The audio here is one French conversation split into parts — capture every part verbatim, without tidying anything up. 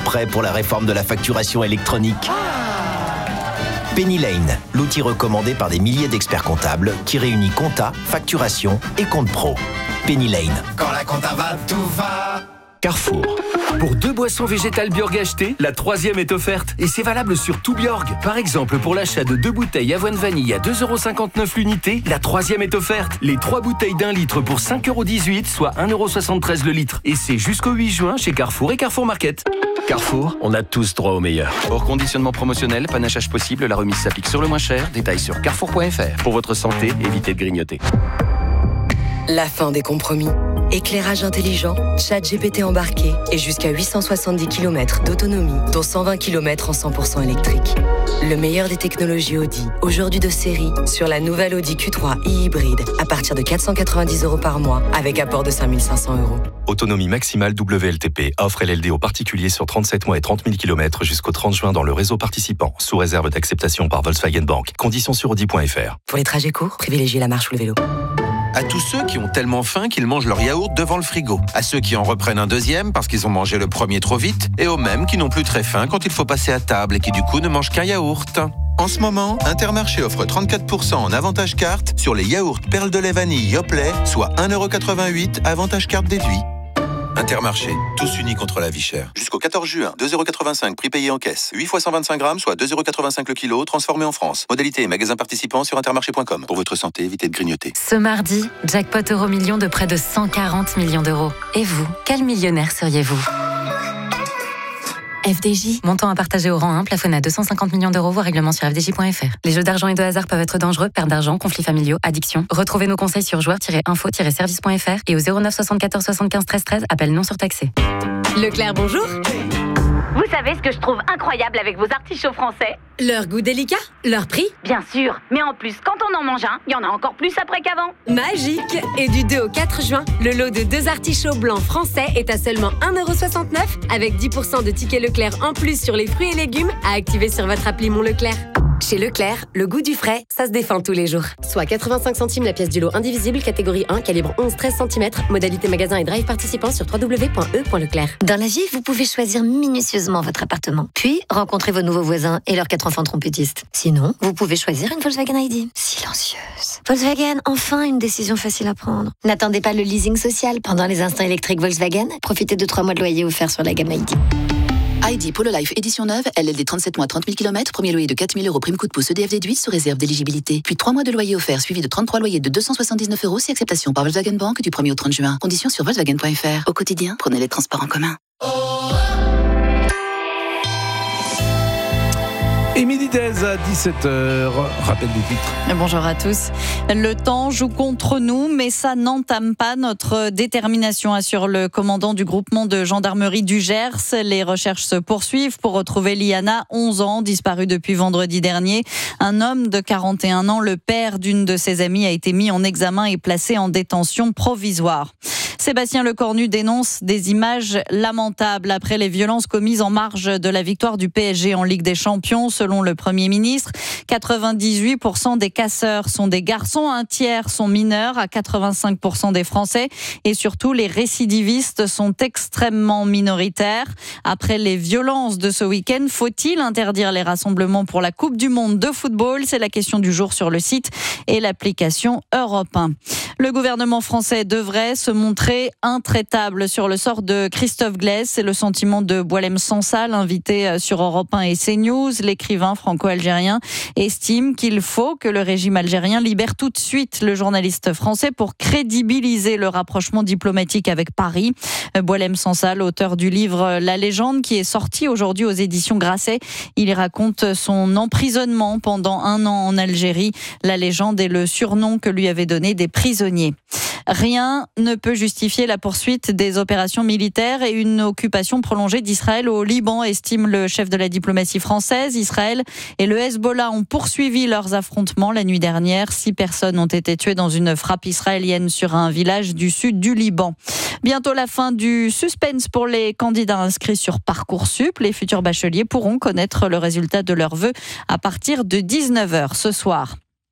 prêt pour la réforme de la facturation électronique. Penny Lane, l'outil recommandé par des milliers d'experts comptables qui réunit compta, facturation et compte pro. Penny Lane. Quand la compta va, tout va. Carrefour. Pour deux boissons végétales Bjorg achetées, la troisième est offerte. Et c'est valable sur tout Bjorg. Par exemple, pour l'achat de deux bouteilles avoine vanille à deux euros cinquante-neuf l'unité, la troisième est offerte. Les trois bouteilles d'un litre pour cinq euros dix-huit, soit un euro soixante-treize le litre. Et c'est jusqu'au huit juin chez Carrefour et Carrefour Market. Carrefour, on a tous droit au meilleur. Hors conditionnement promotionnel, panachage possible, la remise s'applique sur le moins cher. Détails sur carrefour point f r. Pour votre santé, évitez de grignoter. La fin des compromis. Éclairage intelligent, chat G P T embarqué et jusqu'à huit cent soixante-dix kilomètres d'autonomie, dont cent vingt kilomètres en cent pour cent électrique. Le meilleur des technologies Audi, aujourd'hui de série, sur la nouvelle Audi Q trois e-hybride, à partir de quatre cent quatre-vingt-dix euros par mois, avec apport de cinq mille cinq cents euros. Autonomie maximale W L T P. Offre L L D aux particuliers sur trente-sept mois et trente mille kilomètres jusqu'au trente juin dans le réseau participant, sous réserve d'acceptation par Volkswagen Bank. Conditions sur audi point f r. Pour les trajets courts, privilégiez la marche ou le vélo. À tous ceux qui ont tellement faim qu'ils mangent leur yaourt devant le frigo. À ceux qui en reprennent un deuxième parce qu'ils ont mangé le premier trop vite. Et aux mêmes qui n'ont plus très faim quand il faut passer à table et qui du coup ne mangent qu'un yaourt. En ce moment, Intermarché offre trente-quatre pour cent en avantage carte sur les yaourts perles de lait vanille Yoplait, soit un euro quatre-vingt-huit, avantage carte déduit. Intermarché, tous unis contre la vie chère. Jusqu'au quatorze juin, deux euros quatre-vingt-cinq prix payé en caisse. huit fois cent vingt-cinq grammes, soit deux euros quatre-vingt-cinq le kilo, transformé en France. Modalité et magasin participant sur intermarché point com. Pour votre santé, évitez de grignoter. Ce mardi, jackpot euro million de près de cent quarante millions d'euros. Et vous, quel millionnaire seriez-vous ? F D J, montant à partager au rang un, plafonné à deux cent cinquante millions d'euros, voire règlement sur f d j point f r. Les jeux d'argent et de hasard peuvent être dangereux, perte d'argent, conflits familiaux, addiction. Retrouvez nos conseils sur joueurs tiret info tiret service point f r et au zéro neuf soixante-quatorze soixante-quinze treize treize, appel non surtaxé. Leclerc, bonjour. Vous savez ce que je trouve incroyable avec vos artichauts français ? Leur goût délicat, leur prix. Bien sûr, mais en plus, quand on en mange un, il y en a encore plus après qu'avant. Magique. Et du deux au quatre juin, le lot de deux artichauts blancs français est à seulement un euro soixante-neuf avec dix pour cent de tickets Leclerc en plus sur les fruits et légumes à activer sur votre appli Mon Leclerc. Chez Leclerc, le goût du frais, ça se défend tous les jours. Soit quatre-vingt-cinq centimes la pièce du lot indivisible, catégorie un, calibre onze à treize centimètres, modalité magasin et drive participant sur w w w point e point leclerc. Dans la vie, vous pouvez choisir minutieusement votre appartement, puis rencontrer vos nouveaux voisins et leurs quatre enfants trompettistes. Sinon, vous pouvez choisir une Volkswagen I D. Silencieuse. Volkswagen, enfin une décision facile à prendre. N'attendez pas le leasing social pendant les instants électriques Volkswagen. Profitez de trois mois de loyer offerts sur la gamme I D. I D Polo Life édition neuve, L L D trente-sept mois, trente mille kilomètres, premier loyer de quatre mille euros, prime coup de pouce E D F déduit sous réserve d'éligibilité. Puis trois mois de loyer offert suivi de trente-trois loyers de deux cent soixante-dix-neuf euros si acceptation par Volkswagen Bank du premier au trente juin. Conditions sur volkswagen point f r. Au quotidien, prenez les transports en commun. Émilie Dez à dix-sept heures. Rappel du titre. Bonjour à tous. Le temps joue contre nous, mais ça n'entame pas notre détermination, assure le commandant du groupement de gendarmerie du Gers. Les recherches se poursuivent pour retrouver Liana, onze ans, disparue depuis vendredi dernier. Un homme de quarante et un ans, le père d'une de ses amies, a été mis en examen et placé en détention provisoire. Sébastien Lecornu dénonce des images lamentables après les violences commises en marge de la victoire du P S G en Ligue des Champions. Selon le Premier ministre, quatre-vingt-dix-huit pour cent des casseurs sont des garçons, un tiers sont mineurs, à quatre-vingt-cinq pour cent des Français. Et surtout, les récidivistes sont extrêmement minoritaires. Après les violences de ce week-end, faut-il interdire les rassemblements pour la Coupe du Monde de football ? C'est la question du jour sur le site et l'application Europe un. Le gouvernement français devrait se montrer intraitable sur le sort de Christophe Glaise. C'est le sentiment de Boualem Sansal, invité sur Europe un et CNews. L'écrivain franco-algérien estime qu'il faut que le régime algérien libère tout de suite le journaliste français pour crédibiliser le rapprochement diplomatique avec Paris. Boualem Sansal, auteur du livre La Légende, qui est sorti aujourd'hui aux éditions Grasset. Il y raconte son emprisonnement pendant un an en Algérie. La Légende est le surnom que lui avaient donné des prisonniers. Rien ne peut justifier la poursuite des opérations militaires et une occupation prolongée d'Israël au Liban, estime le chef de la diplomatie française. Israël et le Hezbollah ont poursuivi leurs affrontements la nuit dernière. Six personnes ont été tuées dans une frappe israélienne sur un village du sud du Liban. Bientôt la fin du suspense pour les candidats inscrits sur Parcoursup. Les futurs bacheliers pourront connaître le résultat de leurs vœux à partir de dix-neuf heures ce soir.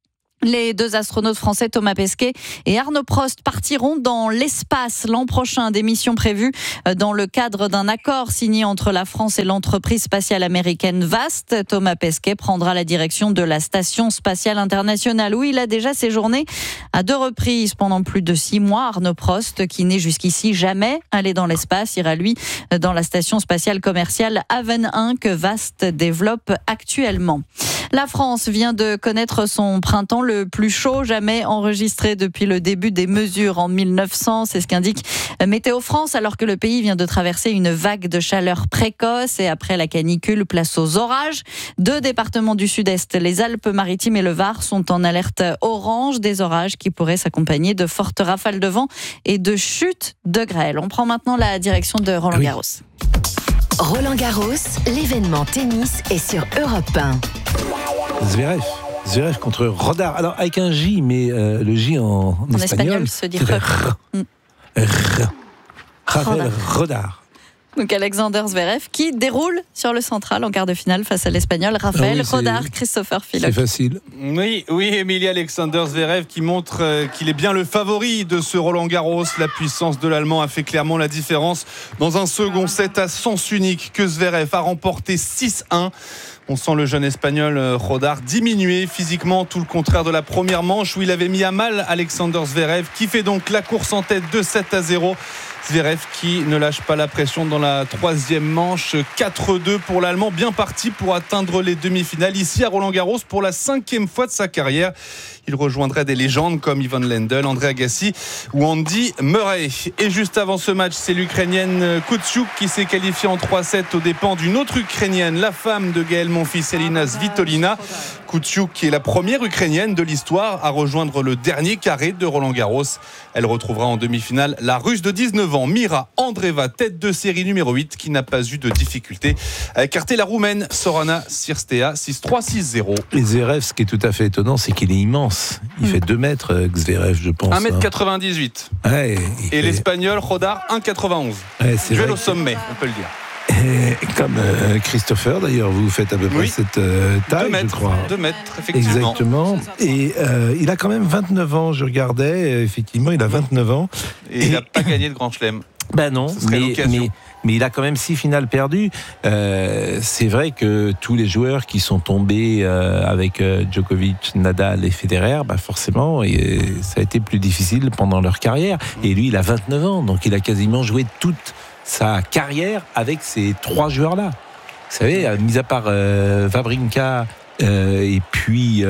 Les deux astronautes français Thomas Pesquet et Arnaud Prost partiront dans l'espace l'an prochain. Des missions prévues dans le cadre d'un accord signé entre la France et l'entreprise spatiale américaine VAST. Thomas Pesquet prendra la direction de la Station spatiale internationale où il a déjà séjourné à deux reprises pendant plus de six mois. Arnaud Prost, qui n'est jusqu'ici jamais allé dans l'espace, ira lui dans la Station spatiale commerciale Haven un que VAST développe actuellement. La France vient de connaître son printemps le plus chaud jamais enregistré depuis le début des mesures en mille neuf cents. C'est ce qu'indique Météo France, alors que le pays vient de traverser une vague de chaleur précoce et après la canicule, place aux orages. Deux départements du sud-est, les Alpes-Maritimes et le Var, sont en alerte orange, des orages qui pourraient s'accompagner de fortes rafales de vent et de chutes de grêle. On prend maintenant la direction de Roland Garros. Oui. Roland Garros, l'événement tennis est sur Europe un. Zverev. Zverev contre Rodar. Alors, avec un J, mais euh, le J en, en, en espagnol, espagnol se dit R. R. Rafael Rodar. Donc Alexander Zverev qui déroule sur le central en quart de finale face à l'Espagnol Rafael ah oui, Rodar, Christopher Filoc. C'est facile. Oui, oui, Emilie Alexander Zverev qui montre euh, qu'il est bien le favori de ce Roland Garros. La puissance de l'Allemand a fait clairement la différence dans un second set à sens unique que Zverev a remporté six un. On sent le jeune Espagnol Rodar diminuer physiquement, tout le contraire de la première manche où il avait mis à mal Alexander Zverev, qui fait donc la course en tête de sept à zéro. Zverev qui ne lâche pas la pression dans la troisième manche. quatre deux pour l'Allemand, bien parti pour atteindre les demi-finales ici à Roland-Garros pour la cinquième fois de sa carrière. Il rejoindrait des légendes comme Ivan Lendl, André Agassi ou Andy Murray. Et juste avant ce match, c'est l'Ukrainienne Koutchouk qui s'est qualifiée en trois sept aux dépens d'une autre Ukrainienne, la femme de Gaël Monfils, Elina Svitolina. Koutchouk, qui est la première Ukrainienne de l'histoire à rejoindre le dernier carré de Roland-Garros. Elle retrouvera en demi-finale la Russe de dix-neuf ans, Mira Andreeva, tête de série numéro huit, qui n'a pas eu de difficulté à écarter la Roumaine Sorana Cirstea six trois six zéro. Et Zverev, ce qui est tout à fait étonnant, c'est qu'il est immense. Il mmh. fait deux mètres, Zverev, je pense. un mètre quatre-vingt-dix-huit. Hein. Ouais, et fait... l'Espagnol Rodar, un mètre quatre-vingt-onze. Ouais, c'est duel vrai au sommet, on peut le dire. Et comme euh, Christopher, d'ailleurs, vous faites à peu près oui. cette euh, taille, deux mètres, je crois. deux mètres, effectivement. Exactement. Et euh, il a quand même vingt-neuf ans, je regardais, effectivement, il a vingt-neuf ans. Et, et... il n'a pas gagné de Grand Chelem. Ben non, mais, mais, mais il a quand même six finales perdues. Euh, c'est vrai que tous les joueurs qui sont tombés euh, avec euh, Djokovic, Nadal et Federer, bah forcément, et, ça a été plus difficile pendant leur carrière. Et lui, il a vingt-neuf ans, donc il a quasiment joué toute sa carrière avec ces trois joueurs-là. Vous savez, mis à part euh, Wawrinka euh, et puis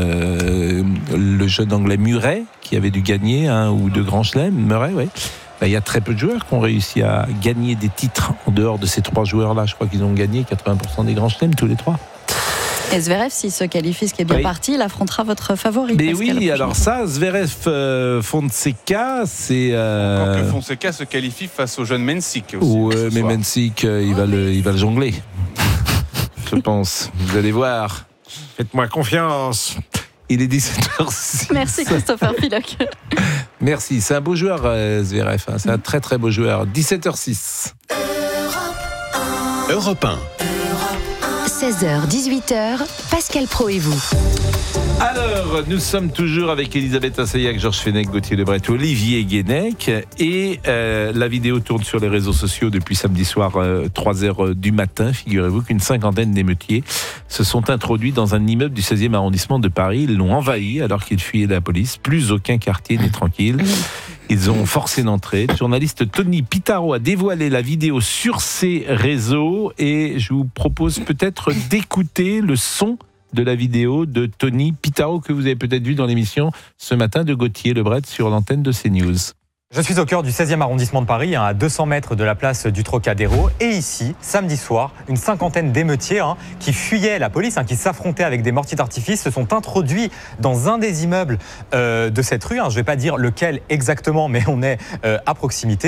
euh, le jeune anglais Murray, qui avait dû gagner un ou deux grands chelems, Murray, oui. Ben, il y a très peu de joueurs qui ont réussi à gagner des titres en dehors de ces trois joueurs-là. Je crois qu'ils ont gagné quatre-vingts pour cent des grands chelems, tous les trois. Et Zverev, s'il se qualifie, ce qui est bien oui. parti, il affrontera votre favori. Mais oui, alors ça, Zverev euh, Fonseca, c'est. Euh... Encore que Fonseca se qualifie face au jeune Mensik aussi. Ouais, mais Mensik, euh, il, va le, il va le jongler. Je pense. Vous allez voir. Faites-moi confiance. Il est dix-sept heures six. Merci Christopher Filoc. Merci, c'est un beau joueur euh, Zverev, hein. C'est un très très beau joueur. dix-sept heures six. Europe un. seize heures dix-huit heures, Pascal Praud et vous. Alors, nous sommes toujours avec Elisabeth Assayag, Georges Fenech, Gauthier Lebret, Olivier Guénec. Et euh, la vidéo tourne sur les réseaux sociaux depuis samedi soir, euh, trois heures du matin. Figurez-vous qu'une cinquantaine d'émeutiers se sont introduits dans un immeuble du seizième arrondissement de Paris. Ils l'ont envahi alors qu'ils fuyaient la police. Plus aucun quartier n'est tranquille. Ils ont forcé l'entrée. Le journaliste Tony Pitaro a dévoilé la vidéo sur ses réseaux. Et je vous propose peut-être d'écouter le son de la vidéo de Tony Pitaro que vous avez peut-être vu dans l'émission ce matin de Gauthier Lebret sur l'antenne de CNews. Je suis au cœur du seizième arrondissement de Paris, hein, à deux cents mètres de la place du Trocadéro. Et ici, samedi soir, une cinquantaine d'émeutiers hein, qui fuyaient la police, hein, qui s'affrontaient avec des mortiers d'artifice, se sont introduits dans un des immeubles euh, de cette rue. Hein, je ne vais pas dire lequel exactement, mais on est euh, à proximité.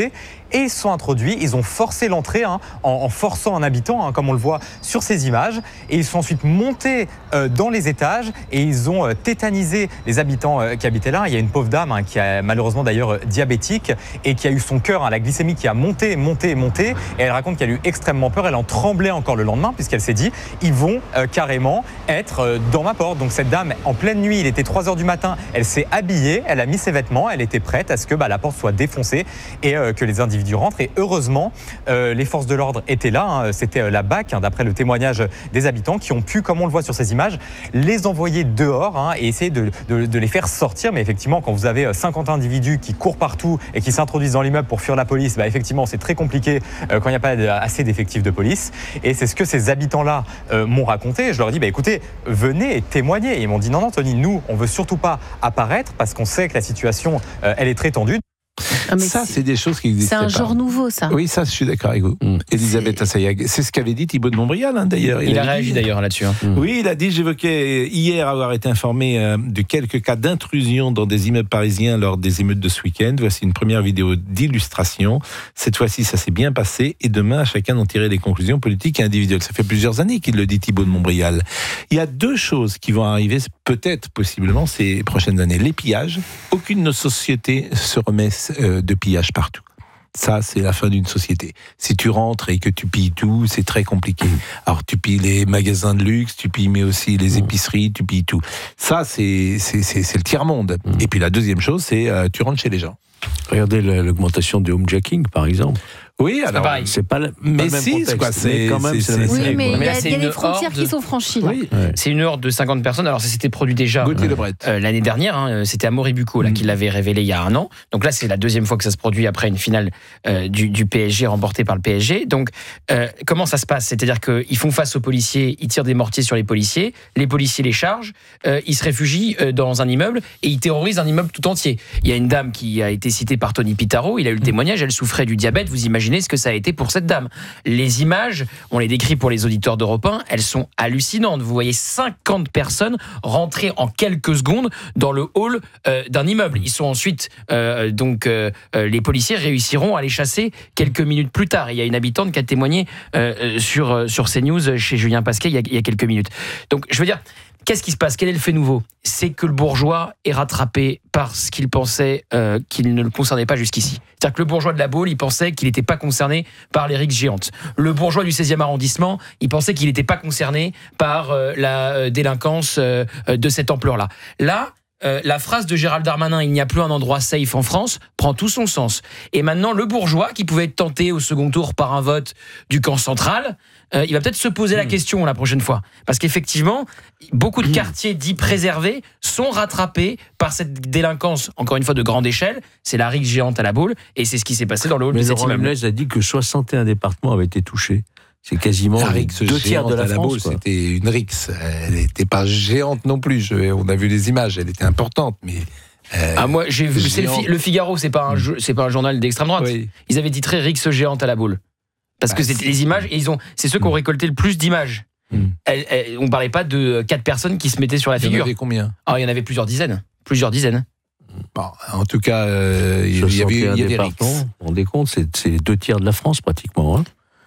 et ils se sont introduits, ils ont forcé l'entrée hein, en, en forçant un habitant, hein, comme on le voit sur ces images, et ils sont ensuite montés euh, dans les étages et ils ont euh, tétanisé les habitants euh, qui habitaient là. Il y a une pauvre dame hein, qui est malheureusement d'ailleurs euh, diabétique et qui a eu son cœur, hein, la glycémie qui a monté, monté, monté, et elle raconte qu'elle a eu extrêmement peur, elle en tremblait encore le lendemain puisqu'elle s'est dit, ils vont euh, carrément être euh, dans ma porte. Donc cette dame, en pleine nuit, il était trois heures du matin, elle s'est habillée, elle a mis ses vêtements, elle était prête à ce que bah, la porte soit défoncée et euh, que les individus rentrent. Et heureusement, euh, les forces de l'ordre étaient là, hein, c'était euh, la B A C, hein, d'après le témoignage des habitants, qui ont pu, comme on le voit sur ces images, les envoyer dehors hein, et essayer de, de, de les faire sortir. Mais effectivement, quand vous avez cinquante individus qui courent partout et qui s'introduisent dans l'immeuble pour fuir la police, bah, effectivement, c'est très compliqué euh, quand il n'y a pas assez d'effectifs de police. Et c'est ce que ces habitants-là euh, m'ont raconté. Je leur ai dit, bah, écoutez, venez et témoignez. Et ils m'ont dit, non, non, Tony, nous, on veut surtout pas apparaître parce qu'on sait que la situation, euh, elle est très tendue. Ah, ça, c'est des choses qui existent. C'est un pas. genre nouveau, ça. Oui, ça, je suis d'accord avec vous. Mmh. Elisabeth Assayag. C'est ce qu'avait dit Thibault de Montbrial, hein, d'ailleurs. Il, il a réagi, dit, d'ailleurs, là-dessus. Hein. Mmh. Oui, il a dit, j'évoquais hier avoir été informé euh, de quelques cas d'intrusion dans des immeubles parisiens lors des émeutes de ce week-end. Voici une première vidéo d'illustration. Cette fois-ci, ça s'est bien passé. Et demain, chacun d'en tirer les conclusions politiques et individuelles. Ça fait plusieurs années qu'il le dit, Thibault de Montbrial. Il y a deux choses qui vont arriver, peut-être, possiblement, ces prochaines années. Les pillages. Aucune de nos sociétés se remet euh, de pillage partout. Ça, c'est la fin d'une société. Si tu rentres et que tu pilles tout, c'est très compliqué. Alors, tu pilles les magasins de luxe, tu pilles mais aussi les épiceries, tu pilles tout. Ça, c'est, c'est, c'est, c'est le tiers-monde. Mmh. Et puis, la deuxième chose, c'est euh, tu rentres chez les gens. Regardez l'augmentation du homejacking, par exemple. Oui, alors c'est pas, le, mais pas le si, même contexte, quoi, c'est, mais quand même, c'est, c'est, c'est, oui, mais il y a, il y a des frontières horde. qui sont franchies. Là. Oui. Ouais. C'est une horde de cinquante personnes. Alors ça s'était produit déjà euh, l'année dernière. Hein, c'était Amaury Bucco là, mm. qui l'avait révélé il y a un an. Donc là, c'est la deuxième fois que ça se produit après une finale euh, du, du P S G remportée par le P S G. Donc euh, comment ça se passe ? C'est-à-dire qu'ils font face aux policiers, ils tirent des mortiers sur les policiers, les policiers les chargent, euh, ils se réfugient euh, dans un immeuble et ils terrorisent un immeuble tout entier. Il y a une dame qui a été citée par Tony Pitaro. Il a eu le témoignage. Elle souffrait du diabète. Vous imaginez ce que ça a été pour cette dame. Les images, on les décrit pour les auditeurs d'Europe un, elles sont hallucinantes. Vous voyez cinquante personnes rentrer en quelques secondes dans le hall euh, d'un immeuble. Ils sont ensuite, euh, donc, euh, les policiers réussiront à les chasser quelques minutes plus tard. Il y a une habitante qui a témoigné euh, sur, sur CNews chez Julien Pasquet il y, a, il y a quelques minutes. Donc, je veux dire, qu'est-ce qui se passe ? Quel est le fait nouveau ? C'est que le bourgeois est rattrapé par ce qu'il pensait euh, qu'il ne le concernait pas jusqu'ici. C'est-à-dire que le bourgeois de la Baule, il pensait qu'il n'était pas concerné par les rixes géantes. Le bourgeois du seizième arrondissement, il pensait qu'il n'était pas concerné par euh, la euh, délinquance euh, de cette ampleur-là. Là, Euh, la phrase de Gérald Darmanin, il n'y a plus un endroit safe en France, prend tout son sens. Et maintenant, le bourgeois, qui pouvait être tenté au second tour par un vote du camp central, euh, il va peut-être se poser mmh. la question la prochaine fois. Parce qu'effectivement, beaucoup de quartiers dits préservés sont rattrapés par cette délinquance, encore une fois, de grande échelle. C'est la rixe géante à la Baule, et c'est ce qui s'est passé dans le hall Mais de cet Laurent immeuble. Nunez a dit que soixante et un départements avaient été touchés. C'est quasiment deux tiers de la, la France. Baule, c'était une rixe. Elle n'était pas géante non plus. Je, on a vu les images. Elle était importante, mais. Euh, ah moi j'ai vu. C'est le, le Figaro. C'est pas un jeu, c'est pas un journal d'extrême droite. Oui. Ils avaient titré rixe géante à la Baule parce bah, que c'était les images. Et ils ont. C'est ceux qui ont récolté le plus d'images. Mm. Elle, elle, on parlait pas de quatre personnes qui se mettaient sur la figure. Il y en avait combien ? Ah, il y en avait plusieurs dizaines. Plusieurs dizaines. Bon, en tout cas, euh, il y avait, il y avait des rixes. Vous vous rendez compte, c'est, c'est les deux tiers de la France pratiquement. Hein.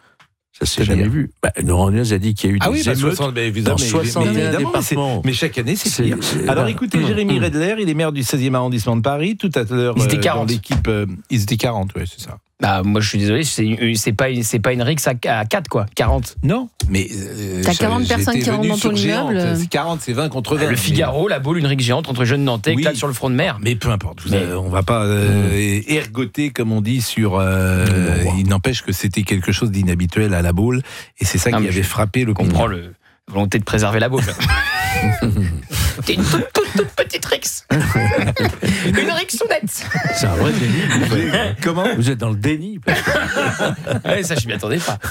Ça s'est jamais vu. Bah, Laurent Nunez a dit qu'il y a eu ah des oui, bah émeutes soixante, bah, dans soixante et un départements. Mais chaque année, c'est pire. Alors bah, écoutez, Jérémy Redler, il est maire du seizième arrondissement de Paris. Tout à l'heure, ils étaient quarante. Dans l'équipe, euh, ils étaient quarante, ouais, c'est ça. Bah, moi, je suis désolé, c'est, c'est, pas, une, c'est pas une rixe à, à quatre, quoi. quarante. Non, mais. Euh, T'as quarante personnes qui rentrent dans ton immeuble. C'est quarante, c'est vingt contre vingt. Le Figaro, mais... la Baule, une rixe géante entre jeunes Nantais, oui, éclate sur le front de mer. Mais peu importe, vous mais... avez, on va pas euh, mmh. ergoter, comme on dit, sur. Euh, mmh. Il n'empêche que c'était quelque chose d'inhabituel à la Baule, et c'est ça non, qui avait frappé le. On comprend le. Volonté de préserver la Baule. T'es une toute, toute, toute petite rixe. Une rixounette. C'est un vrai déni. Comment ? Vous êtes dans le déni. Ouais, ça, je m'y attendais pas.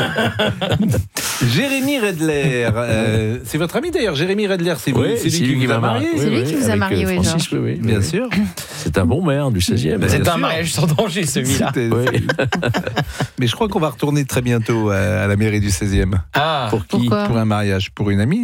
Jérémy Redler, euh, c'est votre ami d'ailleurs. Jérémy Redler, c'est, oui, c'est, c'est lui, lui qui qui vous a marié. C'est lui qui vous a marié, oui, Francis, oui, oui, bien sûr. C'est un bon maire du seizième. C'est un sûr. Mariage sans danger, celui-là. Oui. Mais je crois qu'on va retourner très bientôt à la mairie du seizième. Ah, pour qui ? Pourquoi ? Pour un mariage, pour une amie.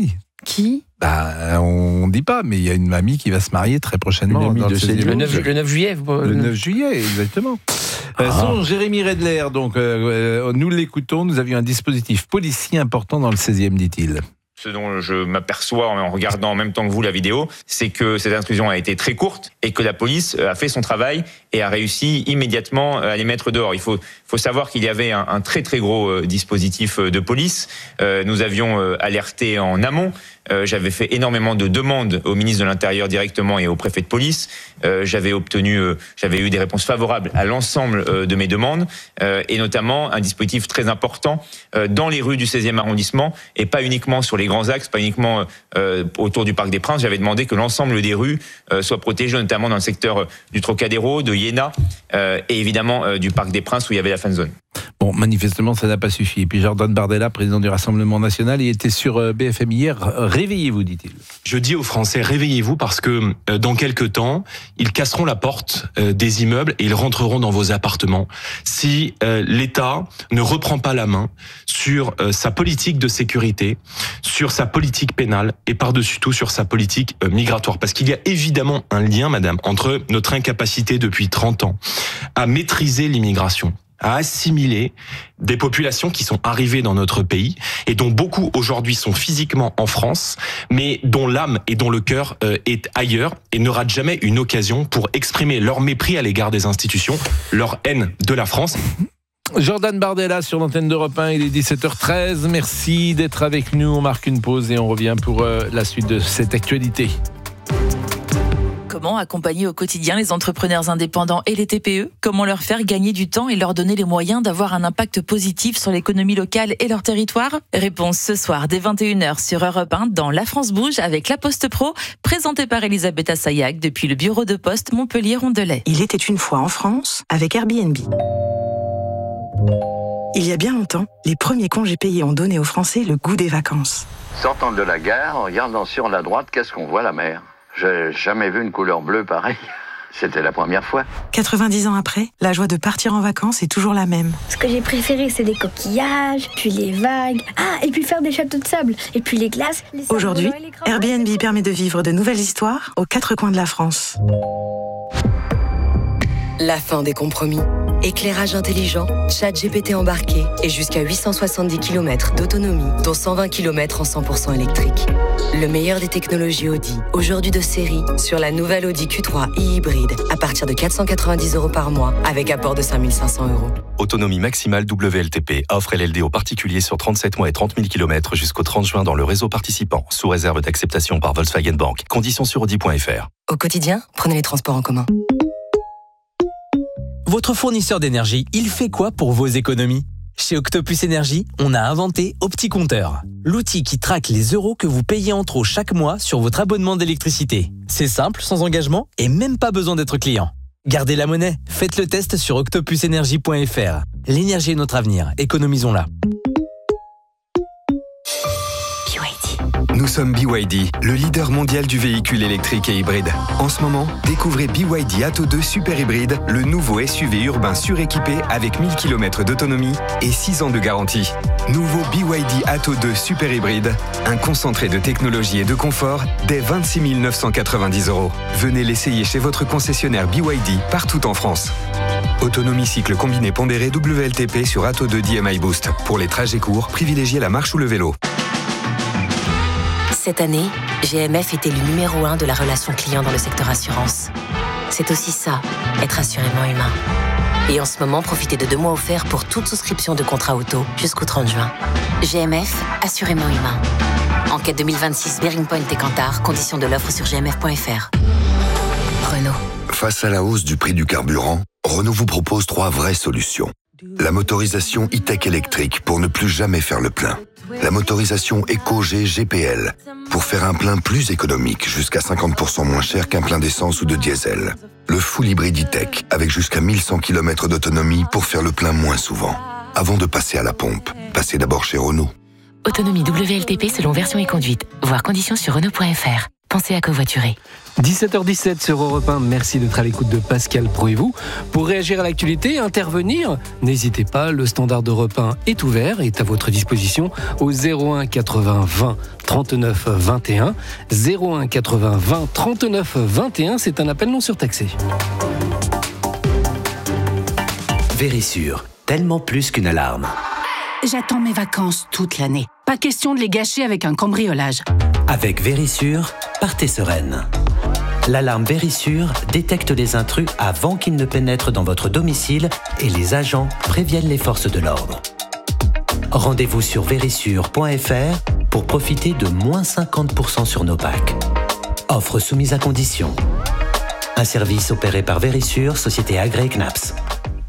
Qui ? Bah, on ne dit pas, mais il y a une mamie qui va se marier très prochainement. Une amie dans de le, le, neuf, le neuf juillet. Vous... Le neuf juillet, exactement. Ah. Euh, son Jérémy Redler, donc, euh, nous l'écoutons, nous avions un dispositif policier important dans le seizième, dit-il. Ce dont je m'aperçois en regardant en même temps que vous la vidéo, c'est que cette intrusion a été très courte et que la police a fait son travail et a réussi immédiatement à les mettre dehors. Il faut, faut savoir qu'il y avait un, un très très gros dispositif de police. Euh, nous avions alerté en amont. Euh, j'avais fait énormément de demandes au ministre de l'Intérieur directement et au préfet de police. Euh, j'avais obtenu, euh, j'avais eu des réponses favorables à l'ensemble euh, de mes demandes, euh, et notamment un dispositif très important euh, dans les rues du seizième arrondissement et pas uniquement sur les grands axes, pas uniquement euh, autour du Parc des Princes. J'avais demandé que l'ensemble des rues euh, soient protégées, notamment dans le secteur euh, du Trocadéro, de Iéna euh, et évidemment euh, du Parc des Princes où il y avait la fan zone. Bon, manifestement, ça n'a pas suffi. Et puis Jordan Bardella, président du Rassemblement National, il était sur B F M hier. Réveillez-vous, dit-il. Je dis aux Français, réveillez-vous parce que euh, dans quelques temps, ils casseront la porte euh, des immeubles et ils rentreront dans vos appartements. Si euh, l'État ne reprend pas la main sur euh, sa politique de sécurité, sur sa politique pénale et par-dessus tout sur sa politique euh, migratoire. Parce qu'il y a évidemment un lien, madame, entre notre incapacité depuis trente ans à maîtriser l'immigration, à assimiler des populations qui sont arrivées dans notre pays et dont beaucoup aujourd'hui sont physiquement en France, mais dont l'âme et dont le cœur euh, est ailleurs et ne ratent jamais une occasion pour exprimer leur mépris à l'égard des institutions, leur haine de la France. Jordan Bardella sur l'antenne d'Europe un, il est dix-sept heures treize. Merci d'être avec nous. On marque une pause et on revient pour euh, la suite de cette actualité. Comment accompagner au quotidien les entrepreneurs indépendants et les T P E ? Comment leur faire gagner du temps et leur donner les moyens d'avoir un impact positif sur l'économie locale et leur territoire ? Réponse ce soir dès vingt et une heures sur Europe un dans La France Bouge avec La Poste Pro, présentée par Elisabeth Assayag depuis le bureau de poste Montpellier-Rondelet. Il était une fois en France avec Airbnb. Il y a bien longtemps, les premiers congés payés ont donné aux Français le goût des vacances. Sortant de la gare, en regardant sur la droite, qu'est-ce qu'on voit ? La mer. J'ai jamais vu une couleur bleue pareille. C'était la première fois. quatre-vingt-dix ans après, la joie de partir en vacances est toujours la même. Ce que j'ai préféré, c'est les coquillages, puis les vagues. Ah, et puis faire des châteaux de sable, et puis les glaces. Les Aujourd'hui, Airbnb permet de vivre de nouvelles histoires aux quatre coins de la France. La fin des compromis. Éclairage intelligent, ChatGPT embarqué et jusqu'à huit cent soixante-dix kilomètres d'autonomie, dont cent vingt kilomètres en cent pour cent électrique. Le meilleur des technologies Audi, aujourd'hui de série, sur la nouvelle Audi Q trois e-hybride, à partir de quatre cent quatre-vingt-dix euros par mois, avec apport de cinq mille cinq cents euros. Autonomie maximale W L T P. Offre L L D aux particuliers sur trente-sept mois et trente mille kilomètres jusqu'au trente juin dans le réseau participant, sous réserve d'acceptation par Volkswagen Bank. Conditions sur audi point f r. Au quotidien, prenez les transports en commun. Votre fournisseur d'énergie, il fait quoi pour vos économies ? Chez Octopus Énergie, on a inventé OptiCompteur, l'outil qui traque les euros que vous payez en trop chaque mois sur votre abonnement d'électricité. C'est simple, sans engagement et même pas besoin d'être client. Gardez la monnaie, faites le test sur octopus énergie point f r. L'énergie est notre avenir, économisons-la. Nous sommes B Y D, le leader mondial du véhicule électrique et hybride. En ce moment, découvrez B Y D Atto deux Super Hybride, le nouveau S U V urbain suréquipé avec mille kilomètres d'autonomie et six ans de garantie. Nouveau B Y D Atto deux Super Hybride, un concentré de technologie et de confort dès vingt-six mille neuf cent quatre-vingt-dix euros. Venez l'essayer chez votre concessionnaire B Y D partout en France. Autonomie cycle combiné pondéré W L T P sur Atto deux D M I Boost. Pour les trajets courts, privilégiez la marche ou le vélo. Cette année, G M F était le numéro un de la relation client dans le secteur assurance. C'est aussi ça, être assurément humain. Et en ce moment, profitez de deux mois offerts pour toute souscription de contrat auto jusqu'au trente juin. G M F, assurément humain. Enquête deux mille vingt-six, Bearing Point et Kantar, conditions de l'offre sur g m f point f r. Renault. Face à la hausse du prix du carburant, Renault vous propose trois vraies solutions. La motorisation e-tech électrique pour ne plus jamais faire le plein. La motorisation EcoG G P L pour faire un plein plus économique, jusqu'à cinquante pour cent moins cher qu'un plein d'essence ou de diesel. Le full hybride e-tech avec jusqu'à mille cent kilomètres d'autonomie pour faire le plein moins souvent. Avant de passer à la pompe, passez d'abord chez Renault. Autonomie W L T P selon version et conduite. Voir conditions sur Renault point f r. pensez à covoiturer. dix-sept heures dix-sept sur Europe un, merci d'être à l'écoute de Pascal Pro et vous. Pour réagir à l'actualité, intervenir, n'hésitez pas, le standard d'Europe un est ouvert et est à votre disposition au zéro un quatre-vingts vingt trente-neuf vingt et un. zéro un quatre-vingts vingt trente-neuf vingt et un, c'est un appel non surtaxé. Vérissure, tellement plus qu'une alarme. J'attends mes vacances toute l'année. Pas question de les gâcher avec un cambriolage. Avec Vérissure, partez sereine. L'alarme Vérissure détecte les intrus avant qu'ils ne pénètrent dans votre domicile et les agents préviennent les forces de l'ordre. Rendez-vous sur vérissure point f r pour profiter de moins cinquante pour cent sur nos packs. Offre soumise à condition. Un service opéré par Vérissure, société agréée C N A P S.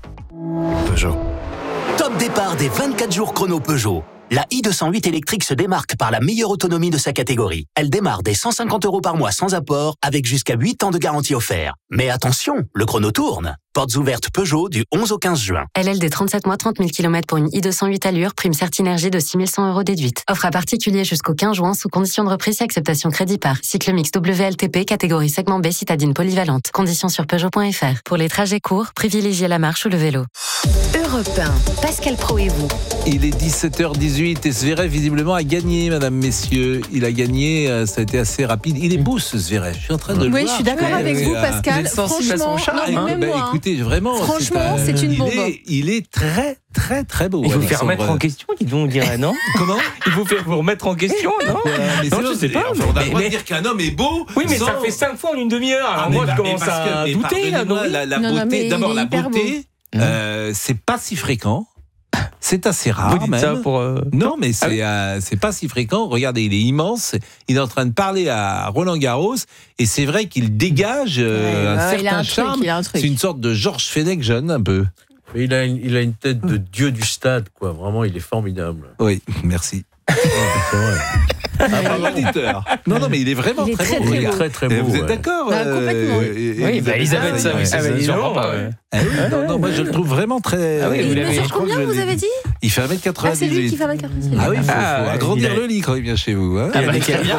Peugeot. Top départ des vingt-quatre jours chrono Peugeot. La i deux cent huit électrique se démarque par la meilleure autonomie de sa catégorie. Elle démarre dès cent cinquante euros par mois sans apport, avec jusqu'à huit ans de garantie offert. Mais attention, le chrono tourne. Portes ouvertes Peugeot du onze au quinze juin. L L D trente-sept mois, trente mille kilomètres pour une i deux cent huit allure, prime Certinergie de six mille cent euros déduite. Offre à particulier jusqu'au quinze juin sous condition de reprise et acceptation crédit par. Cycle mix W L T P, catégorie segment B, citadine polyvalente. Conditions sur Peugeot point f r. Pour les trajets courts, privilégiez la marche ou le vélo. Europe un, Pascal Pro et vous. Il est dix-sept heures dix-huit et Zverev visiblement a gagné, mesdames, messieurs. Il a gagné, ça a été assez rapide. Il est beau ce Zverev, je suis en train de le oui, voir. Oui, je suis d'accord avec vous, Pascal. Franchement, non, hein, même bah, moi, écoutez, vraiment, franchement, c'est, c'est une bombe. Il est, il est très, très, très beau. Il faut faire remettre en question, dis donc, on dirait, non? Comment? Il faut faire vous remettre en question, non? Ouais, mais non, je sais pas. Mais, on a le droit de dire qu'un homme est beau. Oui, mais sans... ça fait cinq fois en une demi-heure. Alors ah, moi, je commence à douter. La, la non, beauté, non, d'abord, la beauté, euh, c'est pas si fréquent. C'est assez rare. Vous dites même. ça pour euh... Non, mais c'est, euh, c'est pas si fréquent. Regardez, il est immense. Il est en train de parler à Roland Garros. Et c'est vrai qu'il dégage euh, ouais, un ouais, certain un charme. Truc, un truc. C'est une sorte de Georges Fenech jeune, un peu. Mais il a, une, il a une tête de dieu du stade, quoi. Vraiment, il est formidable. Oui, merci. Oh, c'est vrai. Un bon auditeur. Non, non, mais il est vraiment il est très, très, beau. très, il est beau. très, très beau. Vous êtes d'accord? Bah, complètement. Euh, oui, oui bah, Elisabeth, ça, oui, ça, ça, ah, oui, non, non, moi je le trouve vraiment très. Ah oui, il mesure combien, vous avez dit? Il fait un mètre quatre-vingt-dix-huit. Ah, c'est lui qui fait un mètre quatre-vingt-dix-huit. Ah oui, il faut, ah, faut agrandir a... le lit quand il vient chez vous. Hein. Ah, bah, quel bien.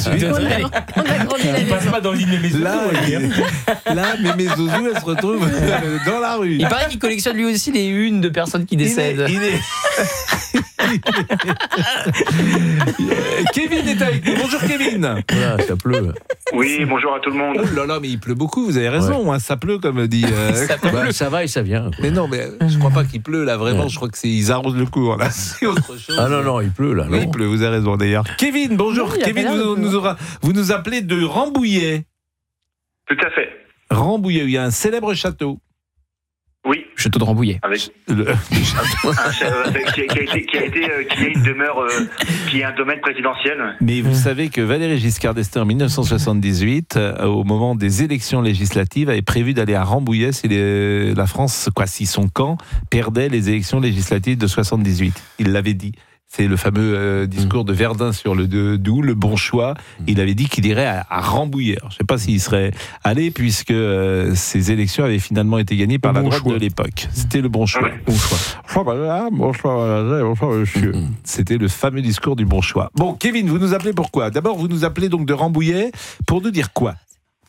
On a grandi la maison. Il passe pas dans l'île Mémé Zouzou. Là, là Mémé Zouzou, elle se retrouve dans la rue. Il paraît qu'il collectionne lui aussi les unes de personnes qui décèdent. Il est. Kevin est avec nous. Bonjour Kevin. Voilà, ça pleut. Oui, bonjour à tout le monde. Oh là là, mais il pleut beaucoup, vous avez raison, ouais. Hein, ça pleut comme dit. Euh... ça, bah, ça va et ça vient. Mais non, mais je crois pas qu'il pleut là, vraiment, ouais. Je crois que c'est ils arrosent le cours là, c'est autre chose. Ah non, non, il pleut là. Oui, il pleut, vous avez raison d'ailleurs. Kevin, bonjour. Oui, Kevin, vous nous, aura, vous nous appelez de Rambouillet. Tout à fait. Rambouillet, il y a un célèbre château. Oui. Château de Rambouillet. Avec le... un, un, qui, a, qui a été, qui a été, euh, qui a une demeure, euh, qui est un domaine présidentiel. Mais vous savez que Valéry Giscard d'Estaing en dix-neuf cent soixante-dix-huit, euh, au moment des élections législatives, avait prévu d'aller à Rambouillet si les, la France, quoi, si son camp perdait les élections législatives de soixante-dix-huit. Il l'avait dit. C'est le fameux euh, discours de Verdun sur le de, Doubs, le bon choix. Il avait dit qu'il irait à, à Rambouillet. Alors, je ne sais pas s'il serait allé, puisque euh, ces élections avaient finalement été gagnées par le la bon droite choix. De l'époque. C'était le bon choix. Bon choix. Bon choix, bon choix, monsieur. Mm-hmm. C'était le fameux discours du bon choix. Bon, Kevin, vous nous appelez pourquoi? D'abord, vous nous appelez donc de Rambouillet pour nous dire quoi?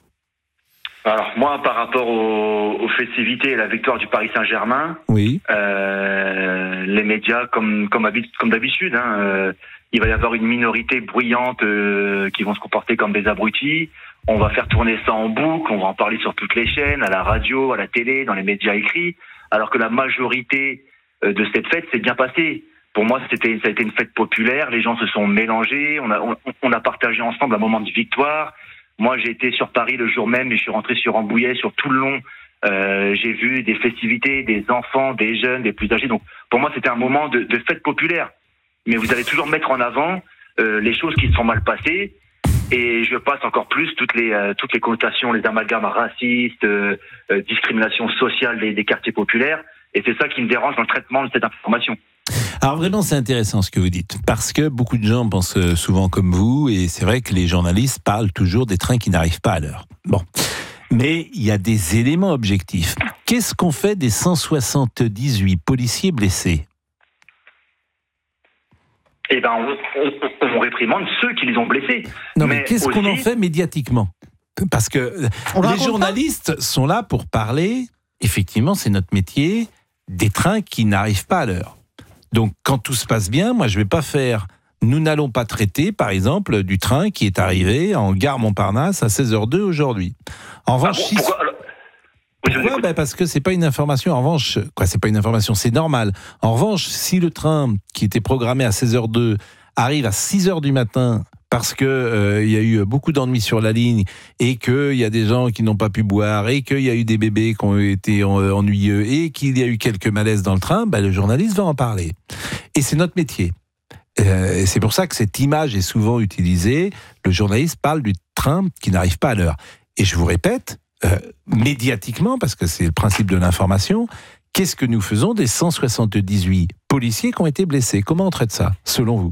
Alors moi, par rapport aux, aux festivités et la victoire du Paris Saint-Germain, oui, euh, les médias, comme comme, comme d'habitude, hein, euh, il va y avoir une minorité bruyante euh, qui vont se comporter comme des abrutis. On va faire tourner ça en boucle, on va en parler sur toutes les chaînes, à la radio, à la télé, dans les médias écrits, alors que la majorité euh, de cette fête s'est bien passée. Pour moi, c'était ça a été une fête populaire. Les gens se sont mélangés, on a on, on a partagé ensemble un moment de victoire. Moi, j'ai été sur Paris le jour même et je suis rentré sur Rambouillet sur tout le long. Euh, j'ai vu des festivités, des enfants, des jeunes, des plus âgés. Donc, pour moi, c'était un moment de, de fête populaire. Mais vous allez toujours mettre en avant euh, les choses qui se sont mal passées. Et je passe encore plus toutes les euh, toutes les connotations, les amalgames racistes, euh, euh, discrimination sociale des, des quartiers populaires. Et c'est ça qui me dérange dans le traitement de cette information. Alors vraiment, c'est intéressant ce que vous dites, parce que beaucoup de gens pensent souvent comme vous, et c'est vrai que les journalistes parlent toujours des trains qui n'arrivent pas à l'heure. Bon, mais il y a des éléments objectifs. Qu'est-ce qu'on fait des cent soixante-dix-huit policiers blessés ? eh ben, on, on, on réprimande ceux qui les ont blessés. Non, mais, mais qu'est-ce aussi... qu'on en fait médiatiquement ? Parce que les journalistes pas sont là pour parler, effectivement, c'est notre métier, des trains qui n'arrivent pas à l'heure. Donc, quand tout se passe bien, moi, je ne vais pas faire... Nous n'allons pas traiter, par exemple, du train qui est arrivé en gare Montparnasse à seize heures deux aujourd'hui. En revanche, ah bon, pourquoi, alors... pourquoi ben parce que c'est pas une information. En revanche, quoi, c'est pas une information, c'est normal. En revanche, si le train qui était programmé à seize heures deux arrive à six heures du matin parce que euh, il y a eu beaucoup d'ennuis sur la ligne et qu'il y a des gens qui n'ont pas pu boire et qu'il y a eu des bébés qui ont été euh, ennuyeux et qu'il y a eu quelques malaises dans le train, ben, le journaliste va en parler. Et c'est notre métier. Euh, c'est pour ça que cette image est souvent utilisée. Le journaliste parle du train qui n'arrive pas à l'heure. Et je vous répète, euh, médiatiquement, parce que c'est le principe de l'information, qu'est-ce que nous faisons des cent soixante-dix-huit policiers qui ont été blessés ? Comment on traite ça, selon vous ?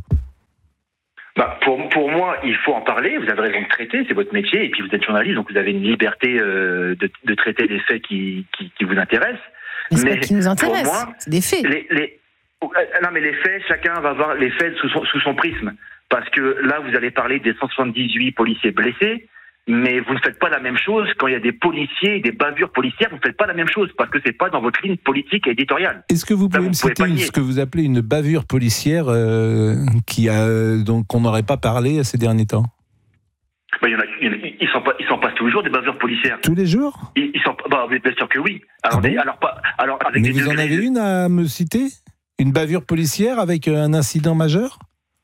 Bah, pour, pour moi, il faut en parler. Vous avez raison de traiter, c'est votre métier. Et puis vous êtes journaliste, donc vous avez une liberté euh, de, de traiter des faits qui, qui, qui vous intéressent. Mais c'est Mais pas qui nous intéresse, moi, c'est des faits. Les, les, Non, mais les faits, chacun va voir les faits sous son, sous son prisme. Parce que là, vous allez parler des cent soixante-dix-huit policiers blessés, mais vous ne faites pas la même chose quand il y a des policiers et des bavures policières. Vous ne faites pas la même chose parce que c'est pas dans votre ligne politique et éditoriale. Est-ce que vous pouvez là, me vous citer pouvez ce que vous appelez une bavure policière euh, qui a, donc qu'on n'aurait pas parlé ces derniers temps ? Ben, il y en a, ils s'en, ils s'en passent tous les jours des bavures policières. Tous les jours ? Ils, ils s'en, bah, bien sûr que oui. Alors, ah bon des, alors, pas, alors avec mais des vous en avez une à me citer ? Une bavure policière avec un incident majeur ?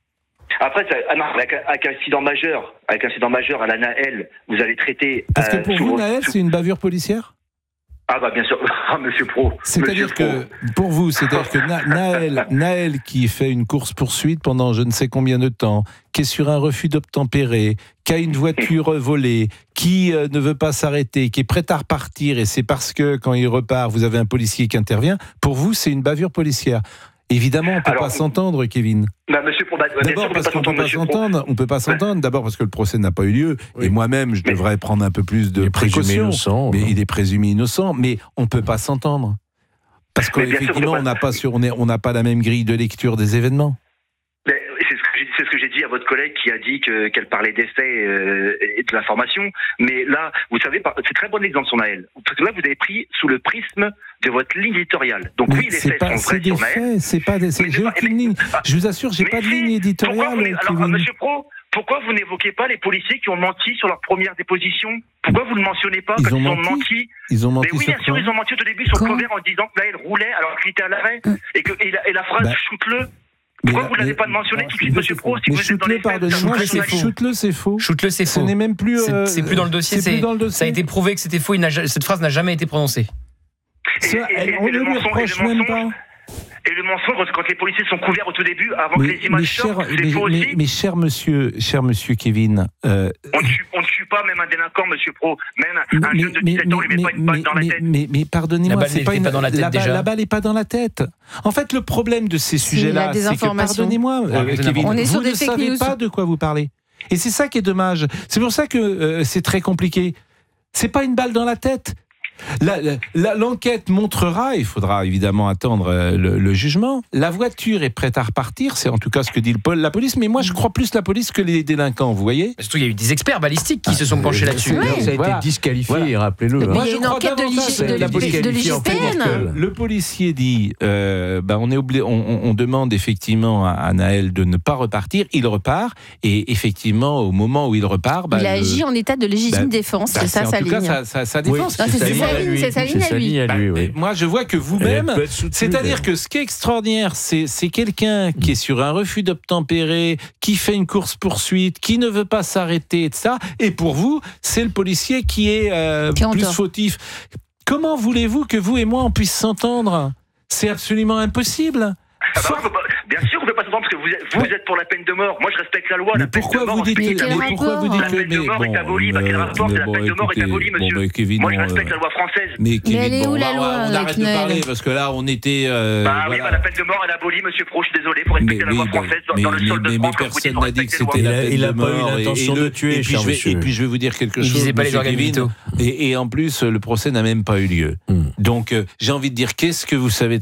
Après, ça, ah non, avec, avec un incident majeur, avec un incident majeur à la Naël, vous allez traiter. Parce que pour euh, vous, Naël, sous... c'est une bavure policière ? Ah bah bien sûr, ah, Monsieur Pro. C'est-à-dire Monsieur que Pro. pour vous, c'est-à-dire que Na- Naël, Naël qui fait une course poursuite pendant je ne sais combien de temps, qui est sur un refus d'obtempérer, qui a une voiture volée, qui euh, ne veut pas s'arrêter, qui est prêt à repartir, et c'est parce que quand il repart, vous avez un policier qui intervient. Pour vous, c'est une bavure policière. Évidemment, on ne peut Alors, pas s'entendre, Kevin. Bah, monsieur Pro, bah, D'abord parce qu'on ne peut pas s'entendre. On peut pas s'entendre. D'abord parce que le procès n'a pas eu lieu. Oui. Et moi-même, je mais, devrais prendre un peu plus de précautions. Innocent, mais non. Il est présumé innocent. Mais on ne peut pas s'entendre. Parce qu'effectivement, on n'a pas, sur, on est, on n'a pas la même grille de lecture des événements. Mais c'est, ce que j'ai, c'est ce que j'ai dit à votre collègue qui a dit que, qu'elle parlait des faits euh, et de l'information. Mais là, vous savez, c'est très bon exemple sur Naël. Parce que là, vous avez pris sous le prisme de votre ligne éditoriale. Donc mais oui, les faits pas, sont vrais sur Naël. C'est pas des faits, c'est pas des, j'ai aucune ligne. Je vous assure, j'ai pas de ligne éditoriale. Vous, alors, Monsieur Pro, pourquoi vous n'évoquez pas les policiers qui ont menti sur leur première déposition ? Pourquoi vous ne mentionnez pas ils quand ont ils menti. ont menti Ils ont menti. Mais oui, bien sûr, ils ont menti au début sur Clover en disant que Naël roulait alors qu'il était à l'arrêt et que et la, et la phrase bah. shoot-le. Pourquoi mais, vous ne l'avez pas mentionné tout de suite, Monsieur Pro, si vous êtes dans les faits ? Shoot-le, c'est faux. Shoot-le, c'est faux. Ce n'est même plus. Euh, c'est, c'est plus dans le dossier. C'est, c'est dans le dossier. Ça a été prouvé que c'était faux. Il cette phrase n'a jamais été prononcée. Et, et, et, on ne lui reproche même pas. Et le mensonge, quand les policiers sont couverts au tout début, avant mais, que les images sortent, c'est mais, faux mais, aussi. Mais, mais cher monsieur, cher monsieur Kevin... Euh, on ne tue, on ne tue pas même un délinquant, Monsieur Pro. Même un mais, jeune de dix-sept ans, il ne met pas une balle dans la tête. Mais, mais pardonnez-moi, la balle c'est pas, une, pas dans la tête la, déjà. La balle n'est pas dans la tête. En fait, le problème de ces sujets-là, c'est que, pardonnez-moi, euh, Kevin, on est vous sur ne des savez news. pas de quoi vous parlez. Et c'est ça qui est dommage. C'est pour ça que euh, c'est très compliqué. C'est pas une balle dans la tête. La, la, l'enquête montrera, il faudra évidemment attendre euh, le, le jugement. La voiture est prête à repartir, c'est en tout cas ce que dit le, la police, mais moi je crois plus la police que les délinquants, vous voyez ? Surtout, il y a eu des experts balistiques qui ah, se sont penchés euh, là-dessus. Ouais. Ça a été voilà. disqualifié, voilà. rappelez-le. Mais il y a une enquête de l'I G P N. Le policier dit euh, bah, on, est obli- on, on demande effectivement à, à Naël de ne pas repartir, il repart, et effectivement, au moment où il repart. Bah, il a le, agi en état de légitime bah, défense, bah, c'est ça sa ligne. En tout cas, sa, sa défense. Oui, c'est, c'est, sa ligne, c'est sa ligne à lui. Bah, oui. Moi, je vois que vous-même, c'est-à-dire que ce qui est extraordinaire, c'est, c'est quelqu'un qui est sur un refus d'obtempérer, qui fait une course-poursuite, qui ne veut pas s'arrêter, et ça. Et pour vous, c'est le policier qui est euh, qui plus fautif. Comment voulez-vous que vous et moi, on puisse s'entendre ? C'est absolument impossible. Ah bah, Soit... Bien sûr, on ne peut pas s'entendre parce que vous êtes, vous êtes pour la peine de mort. Moi, je respecte la loi. Mais la peine pourquoi de mort, vous dites, mais mais pourquoi vous dites la peine de mort bon, est abolie. Bah, quel rapport c'est la peine de mort est abolie, monsieur. Bon, bah, Kevin, Moi, je respecte la loi française. Mais, Kevin, mais elle est bon, où la on, loi on arrête de parler parce que là, on était. Euh, bah voilà. oui, bah, la peine de mort elle est abolie, monsieur Pro. Je suis désolé. Pour respecter mais, la loi oui, française mais, dans le sol de mais, France. Mais personne n'a dit que c'était la peine de mort. Il n'a pas eu l'intention de tuer, cher monsieur. Et puis, je vais vous dire quelque chose, monsieur Kevin. Et en plus, le procès n'a même pas eu lieu. Donc, j'ai envie de dire, qu'est-ce que vous savez de ce sujet ?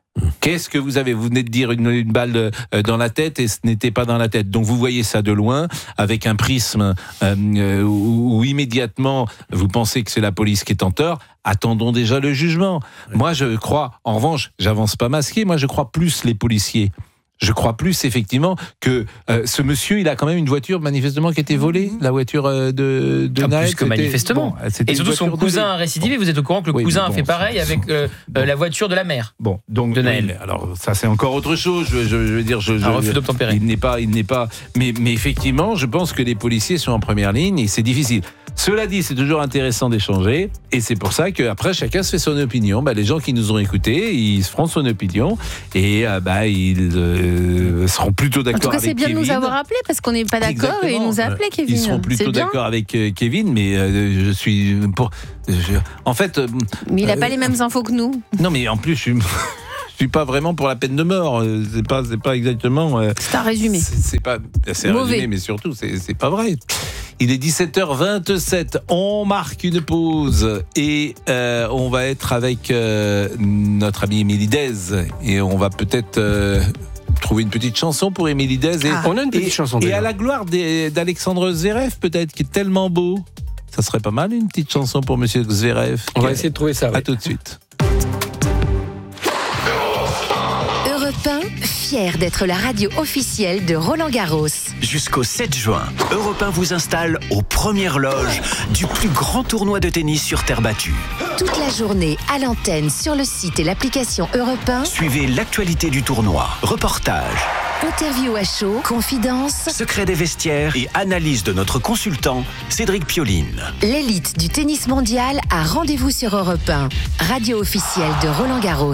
Qu'est-ce que vous avez ? Vous venez de dire une, une balle dans la tête et ce n'était pas dans la tête. Donc vous voyez ça de loin avec un prisme euh, où, où immédiatement vous pensez que c'est la police qui est en tort. Attendons déjà le jugement. Oui. Moi je crois, en revanche, j'avance pas masqué, moi je crois plus les policiers. Je crois plus effectivement que euh, ce monsieur, il a quand même une voiture manifestement qui a été volée, la voiture euh, de, de ah, Naël. Plus que manifestement. Bon, et surtout son cousin a récidivé. Bon. Vous êtes au courant que le oui, cousin bon, a fait pareil son, avec euh, bon. la voiture de la mère. Bon, donc de Naël. Oui, alors ça c'est encore autre chose. Je, je, je veux dire, je, un je, refus d'obtempérer. Il n'est pas, il n'est pas. Mais, mais effectivement, je pense que les policiers sont en première ligne et c'est difficile. Cela dit, c'est toujours intéressant d'échanger et c'est pour ça qu'après chacun se fait son opinion. Bah, les gens qui nous ont écoutés, ils se feront son opinion et euh, bah, ils euh, seront plutôt d'accord avec Kevin. En tout cas, c'est bien Kevin. de nous avoir appelés parce qu'on n'est pas d'accord. Exactement. Et il nous a appelés, Kevin. Ils seront plutôt d'accord avec euh, Kevin, mais euh, je suis pour. Je, en fait. Euh, mais il n'a euh, pas les mêmes infos que nous. Non, mais en plus, je suis. Je suis pas vraiment pour la peine de mort. C'est pas, c'est pas exactement. Euh, c'est un résumé. C'est, c'est pas, c'est un résumé, mais surtout, c'est, c'est pas vrai. Il est dix-sept heures vingt-sept. On marque une pause et euh, on va être avec euh, notre amie Émilie Dez et on va peut-être. Euh, trouver une petite chanson pour Émilie Dez et, ah, on a une petite et, chanson et déjà. à la gloire des, d'Alexandre Zverev peut-être qui est tellement beau. Ça serait pas mal une petite chanson pour Monsieur Zverev. On va essayer de trouver ça. À oui. tout de suite. Europe un, fier d'être la radio officielle de Roland Garros. Jusqu'au sept juin, Europe un vous installe aux premières loges du plus grand tournoi de tennis sur terre battue. Toute la journée à l'antenne, sur le site et l'application Europe un. Suivez l'actualité du tournoi, reportages, interview à chaud, confidences, secrets des vestiaires et analyse de notre consultant Cédric Pioline. L'élite du tennis mondial a rendez-vous sur Europe un, radio officielle de Roland Garros.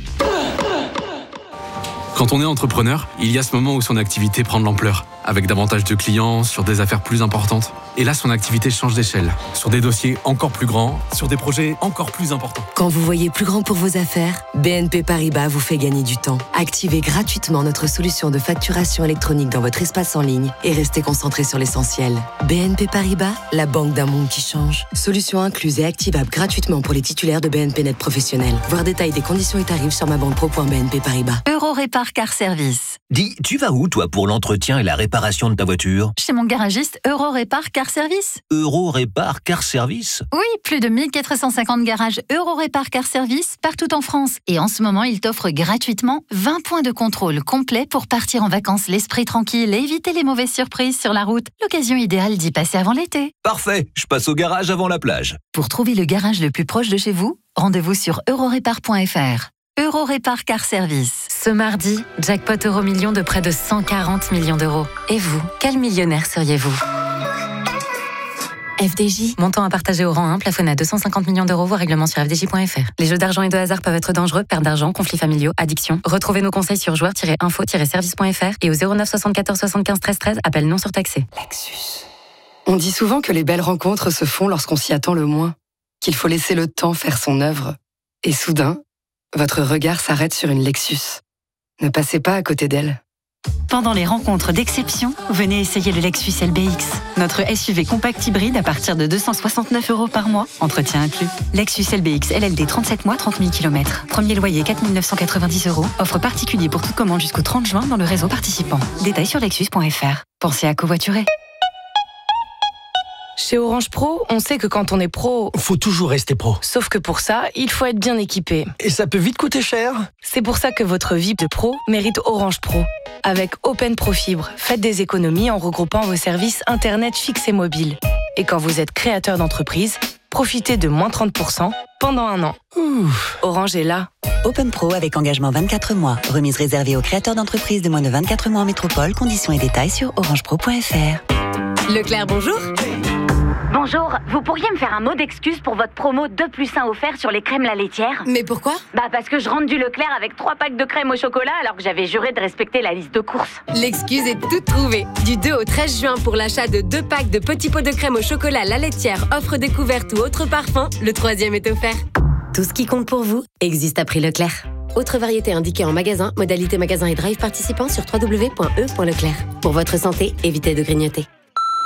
Quand on est entrepreneur, il y a ce moment où son activité prend de l'ampleur, avec davantage de clients, sur des affaires plus importantes. Et là, son activité change d'échelle, sur des dossiers encore plus grands, sur des projets encore plus importants. Quand vous voyez plus grand pour vos affaires, B N P Paribas vous fait gagner du temps. Activez gratuitement notre solution de facturation électronique dans votre espace en ligne et restez concentré sur l'essentiel. B N P Paribas, la banque d'un monde qui change. Solution incluse et activable gratuitement pour les titulaires de B N P Net professionnels. Voir détail des conditions et tarifs sur ma banque pro point b n p paribas. Eurorépar Car Service. Dis, tu vas où toi pour l'entretien et la réparation de ta voiture ? Chez mon garagiste Eurorépar Car Service. Eurorépar Car Service ? Oui, plus de mille quatre cent cinquante garages Eurorépar Car Service partout en France. Et en ce moment, ils t'offrent gratuitement vingt points de contrôle complets pour partir en vacances l'esprit tranquille et éviter les mauvaises surprises sur la route. L'occasion idéale d'y passer avant l'été. Parfait, je passe au garage avant la plage. Pour trouver le garage le plus proche de chez vous, rendez-vous sur eurorépar point f r. Eurorépar Car Service. Ce mardi, jackpot Euromillions de près de cent quarante millions d'euros. Et vous, quel millionnaire seriez-vous ? F D J, montant à partager au rang un, plafonné à deux cent cinquante millions d'euros, voire règlement sur f d j point f r. Les jeux d'argent et de hasard peuvent être dangereux, perte d'argent, conflits familiaux, addiction. Retrouvez nos conseils sur joueurs tiret info tiret service point f r et au zéro neuf soixante-quatorze soixante-quinze treize treize, appel non surtaxé. Lexus. On dit souvent que les belles rencontres se font lorsqu'on s'y attend le moins, qu'il faut laisser le temps faire son œuvre. Et soudain, votre regard s'arrête sur une Lexus. Ne passez pas à côté d'elle. Pendant les rencontres d'exception, venez essayer le Lexus L B X. Notre S U V compact hybride à partir de deux cent soixante-neuf euros par mois, entretien inclus. Lexus L B X L L D trente-sept mois, trente mille kilomètres. Premier loyer quatre mille neuf cent quatre-vingt-dix euros. Offre particulier pour toute commande jusqu'au trente juin dans le réseau participant. Détails sur lexus point f r. Pensez à covoiturer. Chez Orange Pro, on sait que quand on est pro... Faut toujours rester pro. Sauf que pour ça, il faut être bien équipé. Et ça peut vite coûter cher. C'est pour ça que votre vie de pro mérite Orange Pro. Avec Open Pro Fibre, faites des économies en regroupant vos services Internet fixe et mobile. Et quand vous êtes créateur d'entreprise, profitez de moins trente pour cent pendant un an. Ouf. Orange est là. Open Pro avec engagement vingt-quatre mois. Remise réservée aux créateurs d'entreprises de moins de vingt-quatre mois en métropole. Conditions et détails sur orange pro point f r. Leclerc, bonjour. Bonjour, vous pourriez me faire un mot d'excuse pour votre promo deux plus un offert sur les crèmes la laitière ? Mais pourquoi ? Bah parce que je rentre du Leclerc avec trois packs de crème au chocolat alors que j'avais juré de respecter la liste de courses. L'excuse est toute trouvée. Du deux au treize juin pour l'achat de deux packs de petits pots de crème au chocolat la laitière, offre découverte ou autre parfum, le troisième est offert. Tout ce qui compte pour vous existe à prix Leclerc. Autre variété indiquée en magasin, modalité magasin et drive participant sur w w w point e point leclerc. Pour votre santé, évitez de grignoter.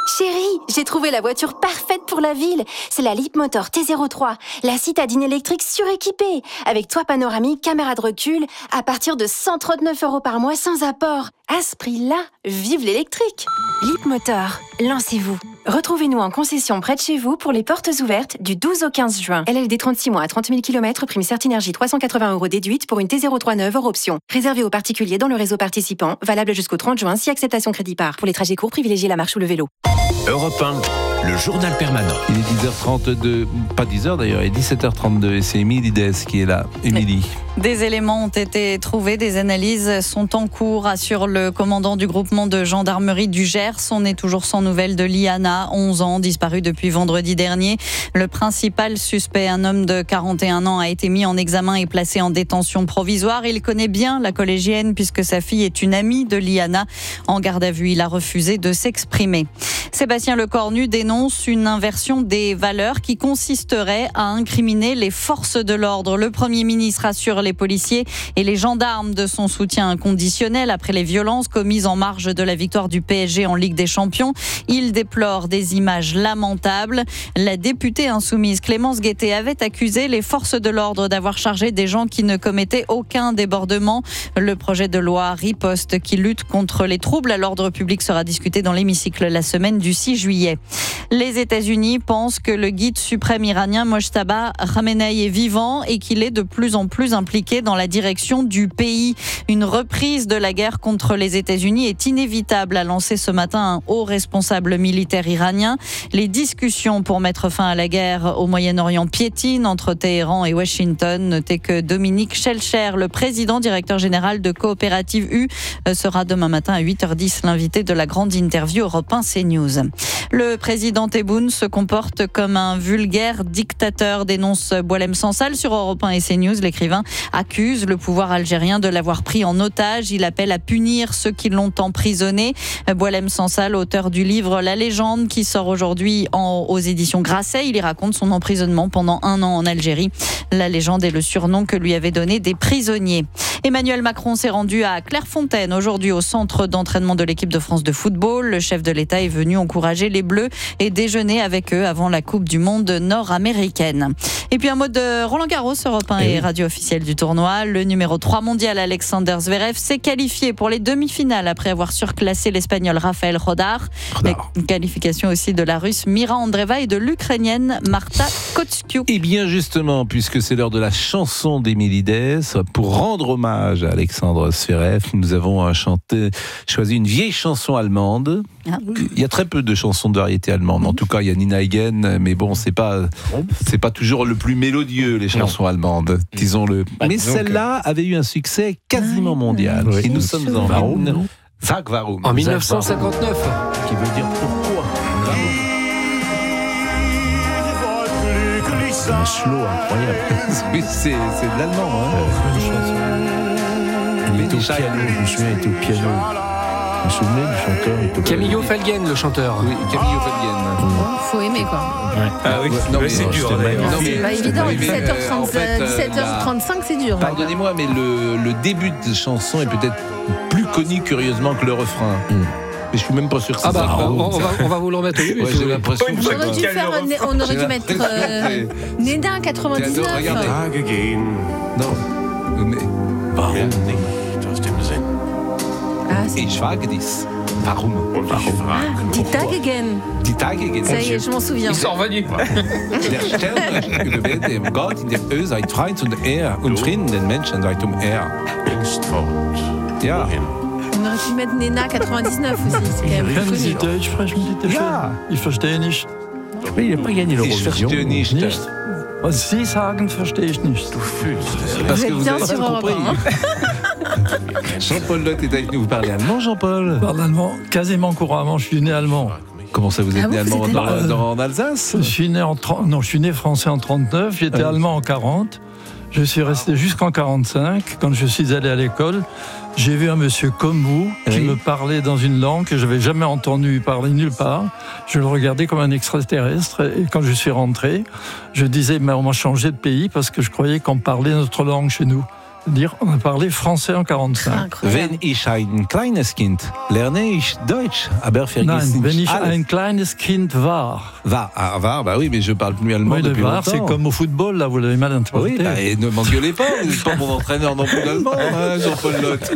Chérie, j'ai trouvé la voiture parfaite pour la ville. C'est la Leapmotor T zéro trois, la citadine électrique suréquipée, avec toit panoramique, caméra de recul, à partir de cent trente-neuf euros par mois sans apport. À ce prix-là, vive l'électrique. Leapmotor, lancez-vous. Retrouvez-nous en concession près de chez vous pour les portes ouvertes du douze au quinze juin. L L D trente-six mois à trente mille kilomètres, prime Certinergie trois cent quatre-vingts euros déduite pour une T zéro trois neuve hors option. Réservé aux particuliers dans le réseau participant, valable jusqu'au trente juin si acceptation crédit par. Pour les trajets courts, privilégiez la marche ou le vélo. Europe un, le journal permanent. Il est dix heures trente-deux, pas dix heures d'ailleurs, il est dix-sept heures trente-deux et c'est Émilie Dess qui est là. Émilie. Des éléments ont été trouvés, des analyses sont en cours, assure le commandant du groupement de gendarmerie du Gers. On n'est toujours sans nouvelles de Liana, onze ans, disparue depuis vendredi dernier. Le principal suspect, un homme de quarante et un ans, a été mis en examen et placé en détention provisoire. Il connaît bien la collégienne puisque sa fille est une amie de Liana. En garde à vue, il a refusé de s'exprimer. Sébastien Lecornu dénonce une inversion des valeurs qui consisterait à incriminer les forces de l'ordre. Le Premier ministre assure les policiers et les gendarmes de son soutien inconditionnel après les violences commises en marge de la victoire du P S G en Ligue des Champions. Il déplore des images lamentables. La députée insoumise Clémence Guettet avait accusé les forces de l'ordre d'avoir chargé des gens qui ne commettaient aucun débordement. Le projet de loi Riposte qui lutte contre les troubles à l'ordre public sera discuté dans l'hémicycle la semaine du six juillet. Les États-Unis pensent que le guide suprême iranien Mojtaba Khamenei est vivant et qu'il est de plus en plus impliqué dans la direction du pays. Une reprise de la guerre contre les États-Unis est inévitable, a lancé ce matin un haut responsable militaire iranien. Les discussions pour mettre fin à la guerre au Moyen-Orient piétinent entre Téhéran et Washington. Notez que Dominique Schelcher, le président directeur général de Coopérative U, sera demain matin à huit heures dix l'invité de la grande interview Europe un CNews. Le président Tebboune se comporte comme un vulgaire dictateur, dénonce Boualem Sansal sur Europe un et CNews. L'écrivain accuse le pouvoir algérien de l'avoir pris en otage. Il appelle à punir ceux qui l'ont emprisonné. Boualem Sansal, auteur du livre La Légende, qui sort aujourd'hui en, aux éditions Grasset. Il y raconte son emprisonnement pendant un an en Algérie. La Légende est le surnom que lui avaient donné des prisonniers. Emmanuel Macron s'est rendu à Clairefontaine aujourd'hui au centre d'entraînement de l'équipe de France de football. Le chef de l'État est venu encourager les Bleus et déjeuner avec eux avant la Coupe du Monde nord-américaine. Et puis un mot de Roland Garros, Europe un et, et radio officielle du tournoi. Le numéro trois mondial Alexander Zverev s'est qualifié pour les demi-finales après avoir surclassé l'Espagnol Rafael Rodar. La qualification aussi de la Russe Mira Andreeva et de l'Ukrainienne Marta Kostyuk. Et bien justement, puisque c'est l'heure de la chanson d'Émilie Dess, pour rendre hommage à Alexander Zverev, nous avons chanté, choisi une vieille chanson allemande. Ah. Il y a très peu de chansons de variété allemande. En tout cas, il y a Nina Hagen, mais bon, c'est pas, c'est pas toujours le plus mélodieux, les chansons non. allemandes, disons-le. Bah, mais celle-là que... avait eu un succès quasiment mondial. Oui. Et nous sommes en Warum, Sag Warum. En dix-neuf cent cinquante-neuf. Qui veut dire pourquoi. C'est un slow incroyable. Oui, c'est, c'est de l'allemand. Hein. Il était au piano, je me souviens, il était au piano. Vous vous souvenez du chanteur? Camillo Felgen, le chanteur. Oui, Camillo Felgen. Oh, faut aimer quoi. Ouais. Ah oui, non, mais c'est dur. C'est pas évident, dix-sept heures trente, en fait, dix-sept heures trente-cinq, c'est dur. Pardonnez-moi, mais le, le début de chanson est peut-être plus connu curieusement que le refrain. Mm. Mais je suis même pas sûr que c'est ah bah, ça. On, on, va, on va vous le remettre au début. Ouais, j'ai l'impression on, aurait dû faire un, on aurait dû mettre euh, Neda quatre-vingt-dix-neuf. Regardez. Non. Mais. Warum nicht? Aus dem Sinn. Ah, ich frage dies. Warum? Warum? Ah, die Tage again. Die Tage again. Ça y est, je m'en souviens. Ils sont revenus. Der Stern überwählt dem Gott in der Ö seit Freund und Er und Frieden den Menschen seit um Er. Ja. On aurait pu mettre Nena quatre-vingt-dix-neuf aussi, c'est quand même plus connu. Sie Deutsch sprechen, bitte schön? Ja. Ich verstehe nicht. Mais il n'a pas gagné l'Eurovision. Ich verstehe nicht. nicht. Was Sie sagen, verstehe ich nicht. Du fühlst. Parce que vous avez pas compris. Jean-Paul Lotte est avec nous. Vous parlez allemand, Jean-Paul? Je parle allemand quasiment couramment. Je suis né allemand. Comment ça, vous êtes ah né allemand dans, dans, dans, en Alsace? Je suis né en non, je suis né français en trente-neuf. J'étais ah, allemand en quarante. Je suis resté jusqu'en quarante-cinq. Quand je suis allé à l'école, j'ai vu un monsieur comme vous qui oui. me parlait dans une langue que je n'avais jamais entendu parler nulle part. Je le regardais comme un extraterrestre. Et quand je suis rentré, je disais, mais on m'a changé de pays parce que je croyais qu'on parlait notre langue chez nous. dire on a parlé français en quarante-cinq. Wenn ich ein kleines Kind lerne ich Deutsch, aber vergiss Nein, nicht wenn ich alles. ein kleines Kind war. Va, ah, va, bah oui, mais je parle plus allemand Oui, le depuis var, longtemps. c'est comme au football, là, vous l'avez mal interprété. Oui, bah, et ne m'engueulez pas, vous n'êtes pas mon entraîneur non plus d'allemand, hein, Jean-Paul Lotte.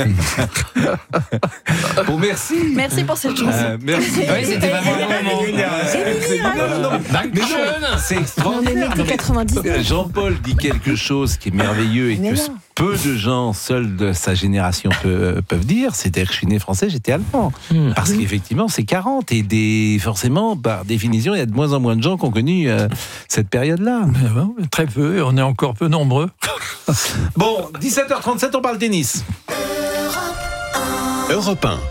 Bon, merci. Merci pour cette chanson. Euh, merci. Oui, c'était vraiment un moment. C'est non, non, non. Mais non, c'est extraordinaire. On est quatre-vingt-dix. Jean-Paul dit quelque chose qui est merveilleux et Mais que non. peu de gens seuls de sa génération peut- peuvent dire, c'est-à-dire que je suis né français, j'étais allemand. Mmh. Parce qu'effectivement, c'est quarante et des, forcément, par définition, il y a de moins en moins de gens qui ont connu euh, cette période-là. Mais bon, très peu, et on est encore peu nombreux. Bon, dix-sept heures trente-sept, on parle tennis. Europe un.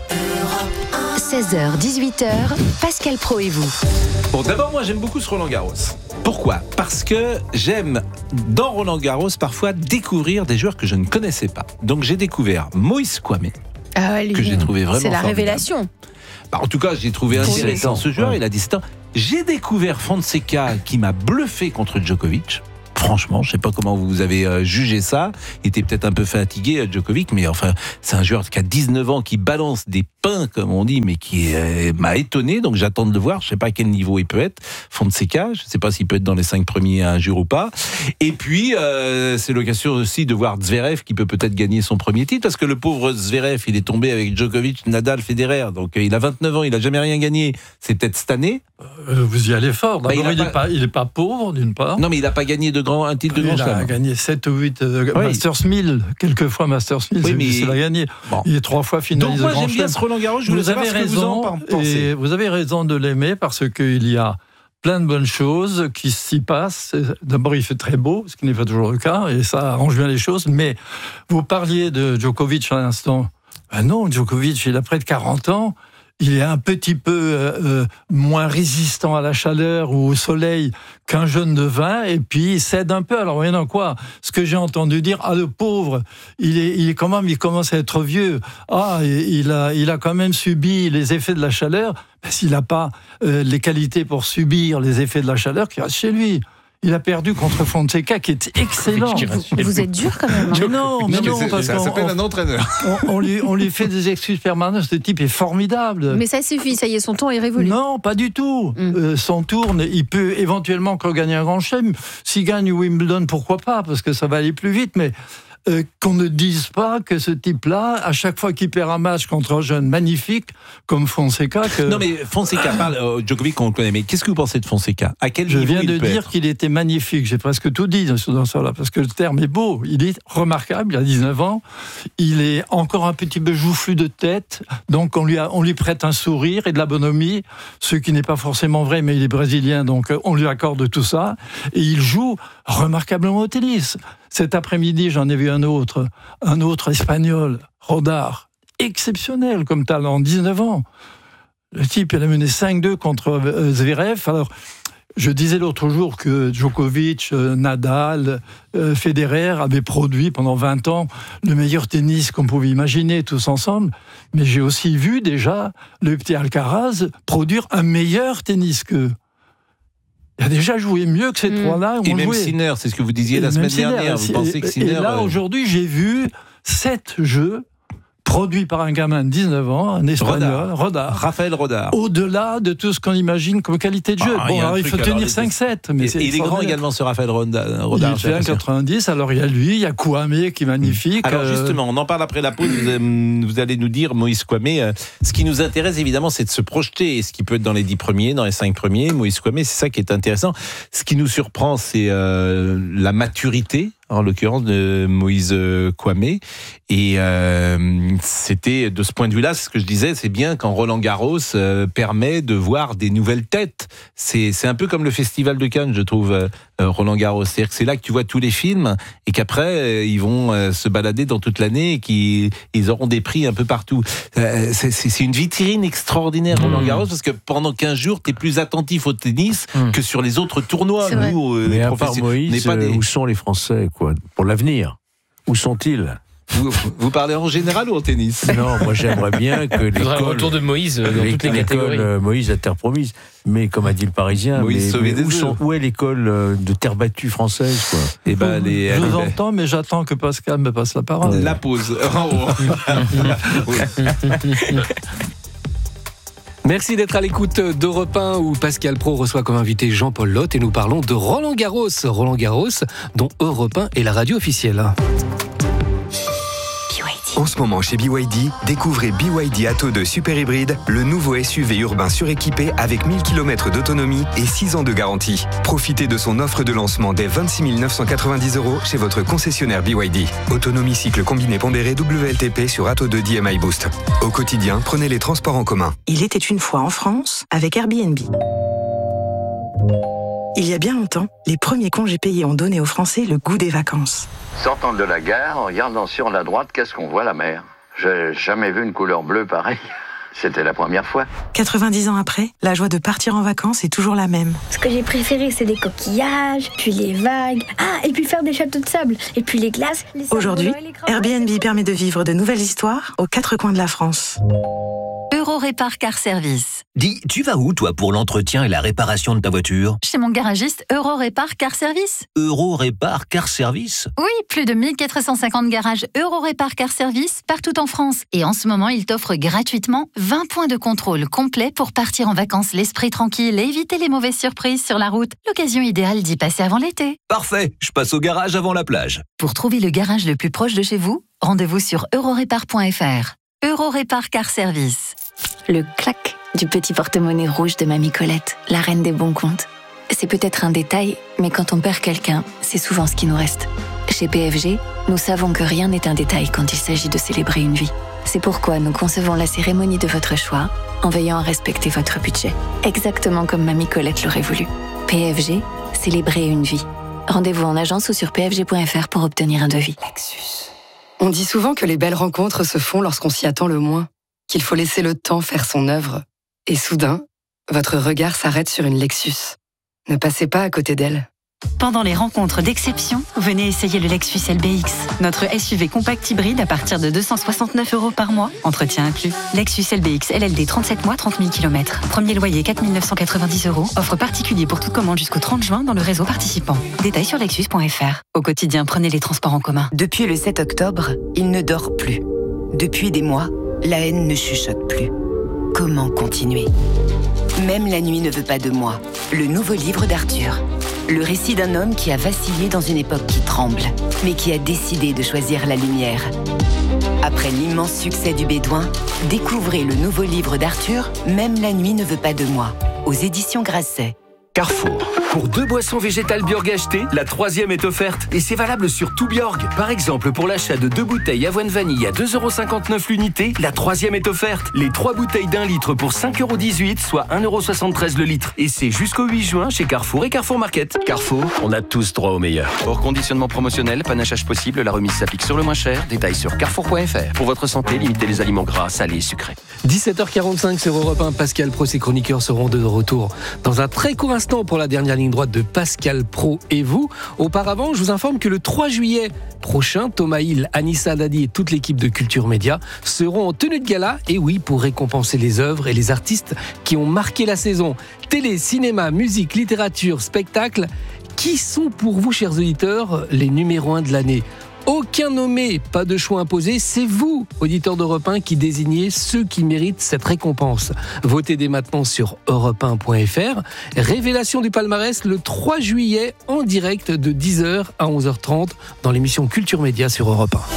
seize heures dix-huit heures, Pascal Praud et vous. Bon, d'abord, moi, j'aime beaucoup ce Roland Garros. Pourquoi ? Parce que j'aime, dans Roland Garros, parfois découvrir des joueurs que je ne connaissais pas. Donc, j'ai découvert Moïse Kouamé, Ah ouais, lui, que j'ai trouvé vraiment c'est la formidable. révélation. Bah, en tout cas, j'ai trouvé Pour intéressant lui. ce joueur, Ouais. il a dix-sept ans. J'ai découvert Fonseca qui m'a bluffé contre Djokovic. Franchement, je ne sais pas comment vous avez euh, jugé ça. Il était peut-être un peu fatigué, euh, Djokovic, mais enfin, c'est un joueur qui a dix-neuf ans, qui balance des pains, comme on dit, mais qui euh, m'a étonné. Donc j'attends de le voir. Je ne sais pas à quel niveau il peut être. Fonseca, je ne sais pas s'il peut être dans les cinq premiers un jour ou pas. Et puis, euh, c'est l'occasion aussi de voir Zverev qui peut peut-être gagner son premier titre, parce que le pauvre Zverev, il est tombé avec Djokovic, Nadal, Federer. Donc euh, il a vingt-neuf ans, il n'a jamais rien gagné. C'est peut-être cette année. Euh, vous y allez fort. Bah, D'abord, il a il n'est pas- pas... il est pas pauvre, d'une part. Non, mais il n'a pas gagné de grand, un titre de grand Il a chelem. gagné sept ou huit euh, Oui. Masters mille, quelquefois Masters mille, Oui, c'est mais- c'est l'a gagné. Bon. Il est trois fois finaliste Donc moi de Grand j'aime bien Chelem. ce Roland Garros, je voulais Vous savoir avez ce que vous en raison, pensez. et vous avez raison de l'aimer parce qu'il y a plein de bonnes choses qui s'y passent. D'abord, il fait très beau, ce qui n'est pas toujours le cas, et ça arrange bien les choses. Mais vous parliez de Djokovic à l'instant. Ben non, Djokovic, il a près de quarante ans. Il est un petit peu euh, euh, moins résistant à la chaleur ou au soleil qu'un jeune de vingt, et puis il cède un peu. Alors, voyons quoi, ce que j'ai entendu dire, ah, le pauvre, il est, il est quand même, il commence à être vieux. Ah, il a, il a quand même subi les effets de la chaleur. Ben, s'il n'a pas euh, les qualités pour subir les effets de la chaleur, qu'il reste chez lui. Il a perdu contre Fonseca, qui est excellent. Vous, vous êtes dur quand même. Hein. Mais non, mais non, parce Ça qu'on- s'appelle on- un entraîneur. on, on lui, on lui fait des excuses permanentes. Ce type est formidable. Mais ça suffit, ça y est, son ton est révolu. Non, pas du tout. Mm. Euh, son tour, il peut éventuellement que gagner un grand chelem. S'il gagne Wimbledon, pourquoi pas, parce que ça va aller plus vite. Mais euh, qu'on ne dise pas que ce type-là, à chaque fois qu'il perd un match contre un jeune magnifique comme Fonseca, que Non mais Fonseca parle, euh, Djokovic on le connaît, mais qu'est-ce que vous pensez de Fonseca ? À quel je niveau viens il de peut dire être qu'il était magnifique. J'ai presque tout dit dans ça là, parce que le terme est beau. Il est remarquable. Il a dix-neuf ans. Il est encore un petit peu joufflu de tête. Donc on lui, a, on lui prête un sourire et de la bonhomie, ce qui n'est pas forcément vrai, mais il est brésilien, donc on lui accorde tout ça. Et il joue remarquablement au tennis. Cet après-midi, j'en ai vu un autre, un autre espagnol, Rodar, exceptionnel comme talent, dix-neuf ans. Le type, il a mené cinq deux contre euh, Zverev. Alors, je disais l'autre jour que Djokovic, euh, Nadal, euh, Federer avaient produit pendant vingt ans le meilleur tennis qu'on pouvait imaginer tous ensemble. Mais j'ai aussi vu déjà le petit Alcaraz produire un meilleur tennis qu'eux. Il a déjà joué mieux que ces Mm. trois-là. Et on même jouait. Sinner, c'est ce que vous disiez Et la même semaine Sinner, dernière. Vous et- pensez que Sinner... Et là, euh, aujourd'hui, j'ai vu sept jeux produits par un gamin de dix-neuf ans, un espagnol, Rodar. Raphaël Rodar. Au-delà de tout ce qu'on imagine comme qualité de jeu. Ah, bon, il y a un alors, il truc, faut alors, tenir les- cinq sept. Mais Et, c'est et il est grand extraordinaire. également ce Raphaël Rodar. Rodar, Il j'ai fait un l'impression. quatre-vingt-dix, alors il y a lui, il y a Kouamé qui est magnifique. Alors euh, justement, on en parle après la pause. Vous, euh, vous allez nous dire, Moïse Kouamé, euh, ce qui nous intéresse évidemment, c'est de se projeter. Et ce qui peut être dans les dix premiers, dans les cinq premiers. Moïse Kouamé, c'est ça qui est intéressant. Ce qui nous surprend, c'est euh, la maturité, en l'occurrence de Moïse euh, Kouamé. Et euh, c'était de ce point de vue-là, ce que je disais, c'est bien quand Roland Garros euh, permet de voir des nouvelles têtes. C'est, c'est un peu comme le Festival de Cannes, je trouve, euh, Roland Garros. C'est-à-dire que c'est là que tu vois tous les films et qu'après, euh, ils vont euh, se balader dans toute l'année et qu'ils ils auront des prix un peu partout. Euh, c'est, c'est, c'est une vitrine extraordinaire, Roland Garros, parce que pendant quinze jours, tu es plus attentif au tennis mmh. que sur les autres tournois. Nous, euh, Mais les à part Moïse, pas des... où sont les Français, quoi, pour l'avenir? Où sont-ils? Vous, vous parlez en général ou en tennis? Non, moi j'aimerais bien que l'école... Un retour de Moïse dans toutes les catégories. Euh, Moïse à terre promise. Mais comme a dit le Parisien, Moïse mais, mais où, sont, où est l'école de terre battue française quoi? Et ben, les, Je vous entends, mais j'attends que Pascal me passe la parole. La pause. Merci d'être à l'écoute d'Europe un où Pascal Praud reçoit comme invité Jean-Paul Lotte et nous parlons de Roland Garros. Roland Garros dont Europe un est la radio officielle. En ce moment chez B Y D, découvrez B Y D Atto deux Super Hybride, le nouveau S U V urbain suréquipé avec mille kilomètres d'autonomie et six ans de garantie. Profitez de son offre de lancement dès vingt-six mille neuf cent quatre-vingt-dix euros chez votre concessionnaire B Y D. Autonomie cycle combiné pondéré W L T P sur Atto deux D M I Boost. Au quotidien, prenez les transports en commun. Il était une fois en France avec Airbnb. Il y a bien longtemps, les premiers congés payés ont donné aux Français le goût des vacances. Sortant de la gare, en regardant sur la droite, qu'est-ce qu'on voit? La mer. J'ai jamais vu une couleur bleue pareille. C'était la première fois. quatre-vingt-dix ans après, la joie de partir en vacances est toujours la même. Ce que j'ai préféré, c'est les coquillages, puis les vagues. Ah, et puis faire des châteaux de sable, et puis les glaces. Les Aujourd'hui, Airbnb permet de vivre de nouvelles histoires aux quatre coins de la France. Eurorépar Car Service. Dis, tu vas où, toi, pour l'entretien et la réparation de ta voiture? Chez mon garagiste Eurorépar Car Service. Eurorépar Car Service? Oui, plus de mille quatre cent cinquante garages Eurorépar Car Service partout en France. Et en ce moment, il t'offre gratuitement vingt points de contrôle complets pour partir en vacances l'esprit tranquille et éviter les mauvaises surprises sur la route. L'occasion idéale d'y passer avant l'été. Parfait, je passe au garage avant la plage. Pour trouver le garage le plus proche de chez vous, rendez-vous sur eurorépar point f r. Eurorépar Car Service. Le clac du petit porte-monnaie rouge de Mamie Colette, la reine des bons comptes. C'est peut-être un détail, mais quand on perd quelqu'un, c'est souvent ce qui nous reste. Chez P F G, nous savons que rien n'est un détail quand il s'agit de célébrer une vie. C'est pourquoi nous concevons la cérémonie de votre choix en veillant à respecter votre budget. Exactement comme Mamie Colette l'aurait voulu. P F G, célébrer une vie. Rendez-vous en agence ou sur p f g point f r pour obtenir un devis. Lexus. On dit souvent que les belles rencontres se font lorsqu'on s'y attend le moins, qu'il faut laisser le temps faire son œuvre. Et soudain, votre regard s'arrête sur une Lexus. Ne passez pas à côté d'elle. Pendant les rencontres d'exception, venez essayer le Lexus L B X. Notre S U V compact hybride à partir de deux cent soixante-neuf euros par mois, entretien inclus. Lexus L B X L L D trente-sept mois, trente mille kilomètres. Premier loyer quatre mille neuf cent quatre-vingt-dix euros. Offre particulier pour toute commande jusqu'au trente juin dans le réseau participant. Détails sur lexus point f r. Au quotidien, prenez les transports en commun. Depuis le sept octobre, il ne dort plus. Depuis des mois, la haine ne chuchote plus. Comment continuer? Même la nuit ne veut pas de moi. Le nouveau livre d'Arthur. Le récit d'un homme qui a vacillé dans une époque qui tremble, mais qui a décidé de choisir la lumière. Après l'immense succès du Bédouin, découvrez le nouveau livre d'Arthur, Même la nuit ne veut pas de moi, aux éditions Grasset. Carrefour. Pour deux boissons végétales Bjorg achetées, la troisième est offerte. Et c'est valable sur tout Bjorg. Par exemple, pour l'achat de deux bouteilles avoine vanille à deux euros cinquante-neuf l'unité, la troisième est offerte. Les trois bouteilles d'un litre pour cinq euros dix-huit, soit un euro soixante-treize le litre. Et c'est jusqu'au huit juin chez Carrefour et Carrefour Market. Carrefour, on a tous droit au meilleur. Hors conditionnement promotionnel, panachage possible, la remise s'applique sur le moins cher. Détails sur carrefour point f r. Pour votre santé, limitez les aliments gras, salés et sucrés. dix-sept heures quarante-cinq sur Europe un, Pascal Praud, ses chroniqueurs seront de retour dans un très court instant pour la dernière ligne droite de Pascal Praud et vous. Auparavant, je vous informe que le trois juillet prochain, Thomas Hill, Anissa Dadi et toute l'équipe de Culture Média seront en tenue de gala, et oui, pour récompenser les œuvres et les artistes qui ont marqué la saison. Télé, cinéma, musique, littérature, spectacle. Qui sont pour vous, chers auditeurs, les numéros un de l'année ? Aucun nommé, pas de choix imposé, c'est vous, auditeurs d'Europe un, qui désignez ceux qui méritent cette récompense. Votez dès maintenant sur europe un point f r. Révélation du palmarès le trois juillet en direct de dix heures à onze heures trente dans l'émission Culture Média sur Europe un.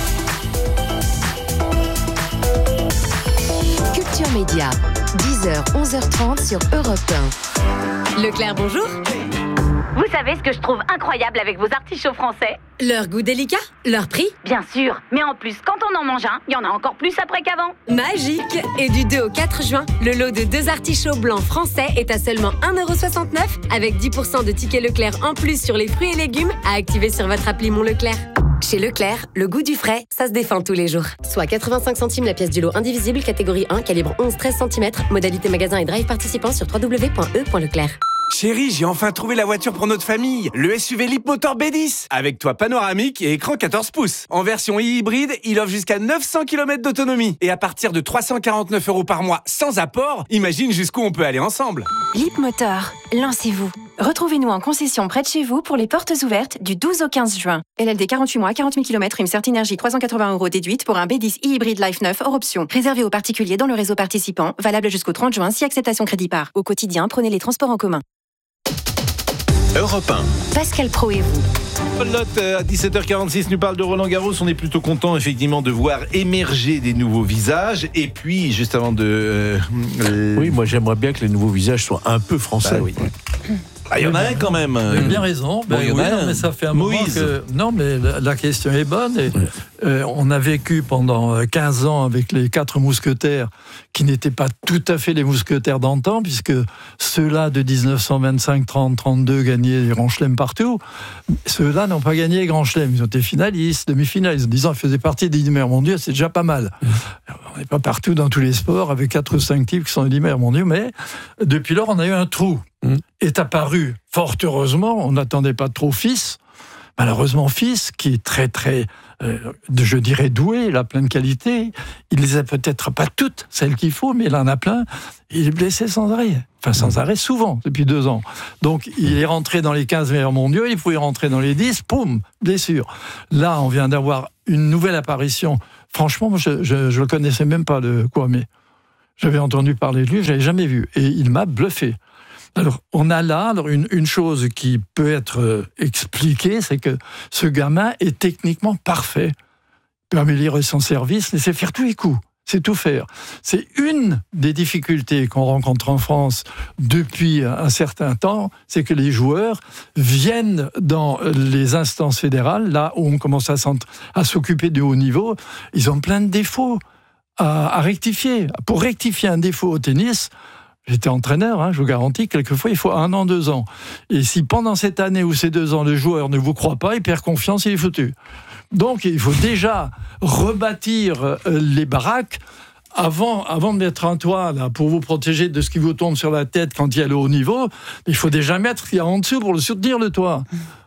Culture Média, dix heures, onze heures trente sur Europe un. Leclerc, bonjour. Vous savez ce que je trouve incroyable avec vos artichauts français? Leur goût délicat, leur prix. Bien sûr, mais en plus, quand on en mange un, il y en a encore plus après qu'avant. Magique! Et du deux au quatre juin, le lot de deux artichauts blancs français est à seulement un euro soixante-neuf avec dix pour cent de tickets Leclerc en plus sur les fruits et légumes à activer sur votre appli Mon Leclerc. Chez Leclerc, le goût du frais, ça se défend tous les jours. Soit quatre-vingt-cinq centimes la pièce du lot indivisible, catégorie un, calibre onze à treize centimètres. Modalité magasin et drive participant sur w w w point e point leclerc. Chérie, j'ai enfin trouvé la voiture pour notre famille. Le S U V Leapmotor B dix. Avec toit panoramique et écran quatorze pouces. En version hybride, il offre jusqu'à neuf cents kilomètres d'autonomie. Et à partir de trois cent quarante-neuf euros par mois sans apport, imagine jusqu'où on peut aller ensemble. Leapmotor, lancez-vous. Retrouvez-nous en concession près de chez vous pour les portes ouvertes du douze au quinze juin. L L D quarante-huit mois, quarante mille kilomètres, une Certinergie trois cent quatre-vingts euros déduite pour un B dix e-hybride Life neuf hors option. Réservé aux particuliers dans le réseau participant, valable jusqu'au trente juin si acceptation crédit par. Au quotidien, prenez les transports en commun. Europe un. Pascal Pro et vous. Paul Lotte, à dix-sept heures quarante-six, nous parle de Roland Garros. On est plutôt content, effectivement, de voir émerger des nouveaux visages. Et puis, juste avant de... Euh, euh... Oui, moi, j'aimerais bien que les nouveaux visages soient un peu français. Bah, oui. Ah, il y en a un quand même. Vous avez bien raison. Ben, bon, il y en oui, a non, un. Mais ça fait un Moïse. moment que... Non, mais la, la question est bonne. Et, ouais. euh, on a vécu pendant quinze ans avec les quatre mousquetaires qui n'étaient pas tout à fait les mousquetaires d'antan, puisque ceux-là de dix-neuf cent vingt-cinq, trente, trente-deux gagnaient les grands chelems partout. Ceux-là n'ont pas gagné les grands chelems. Ils ont été finalistes, demi-finalistes. En disant qu'ils faisaient partie des dix meilleurs mondiaux, c'est déjà pas mal. Mmh. On n'est pas partout dans tous les sports avec quatre ou cinq types qui sont les dix meilleurs mondiaux, mais depuis lors, on a eu un trou. Mmh. Est apparu, fort heureusement, on n'attendait pas trop Fils. Malheureusement, Fils, qui est très, très, euh, je dirais, doué, il a plein de qualités. Il les a peut-être pas toutes, celles qu'il faut, mais il en a plein. Il est blessé sans arrêt. Enfin, sans arrêt, souvent, depuis deux ans. Donc, il est rentré dans les quinze meilleurs mondiaux, il pouvait rentrer dans les dix, poum, blessure. Là, on vient d'avoir une nouvelle apparition. Franchement, je ne le connaissais même pas, le Kwame. J'avais entendu parler de lui, je ne l'avais jamais vu. Et il m'a bluffé. Alors, on a là alors une, une chose qui peut être euh, expliquée, c'est que ce gamin est techniquement parfait. Il peut améliorer son service, laisser faire tous les coups, c'est tout faire. C'est une des difficultés qu'on rencontre en France depuis un certain temps, c'est que les joueurs viennent dans les instances fédérales, là où on commence à, à s'occuper du haut niveau, ils ont plein de défauts à, à rectifier. Pour rectifier un défaut au tennis, j'étais entraîneur, hein, je vous garantis, quelquefois il faut un an, deux ans. Et si pendant cette année ou ces deux ans, le joueur ne vous croit pas, il perd confiance, il est foutu. Donc il faut déjà rebâtir les baraques avant, avant de mettre un toit là, pour vous protéger de ce qui vous tombe sur la tête quand il y a le haut niveau. Il faut déjà mettre ce qu'il y a en dessous pour le soutenir, le toit.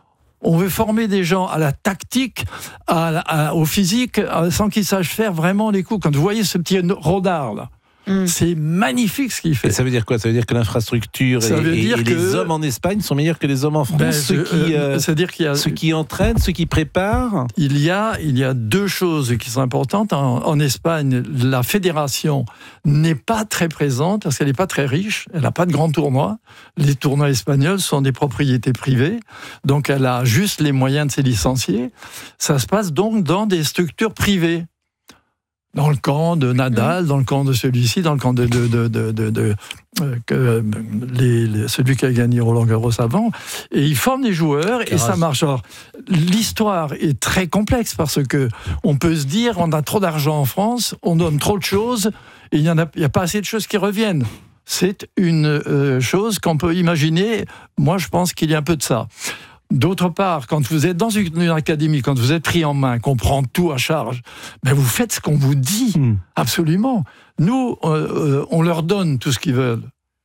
On veut former des gens à la tactique, à, à, au physique, à, sans qu'ils sachent faire vraiment les coups. Quand vous voyez ce petit rodard là, Mmh. c'est magnifique ce qu'il fait. Et ça veut dire quoi? Ça veut dire que l'infrastructure et, et, et que... les hommes en Espagne sont meilleurs que les hommes en France. Ben, ceux, qui, euh, c'est-à-dire qu'il y a... ceux qui entraînent, ceux qui préparent. Il y a, il y a deux choses qui sont importantes. En, en Espagne, la fédération n'est pas très présente parce qu'elle n'est pas très riche. Elle n'a pas de grands tournois. Les tournois espagnols sont des propriétés privées. Donc elle a juste les moyens de ses licenciés. Ça se passe donc dans des structures privées. Dans le camp de Nadal, mmh. dans le camp de celui-ci, dans le camp de, de, de, de, de, de euh, que, les, les, celui qui a gagné Roland Garros avant. Et ils forment des joueurs Caras. Et ça marche. Alors, l'histoire est très complexe parce que on peut se dire on a trop d'argent en France, on donne trop de choses et il n'y a, a pas assez de choses qui reviennent. C'est une euh, chose qu'on peut imaginer. Moi, je pense qu'il y a un peu de ça. D'autre part, quand vous êtes dans une académie, quand vous êtes pris en main, qu'on prend tout à charge, ben vous faites ce qu'on vous dit, mmh. absolument. Nous, euh, on leur donne tout ce qu'ils veulent.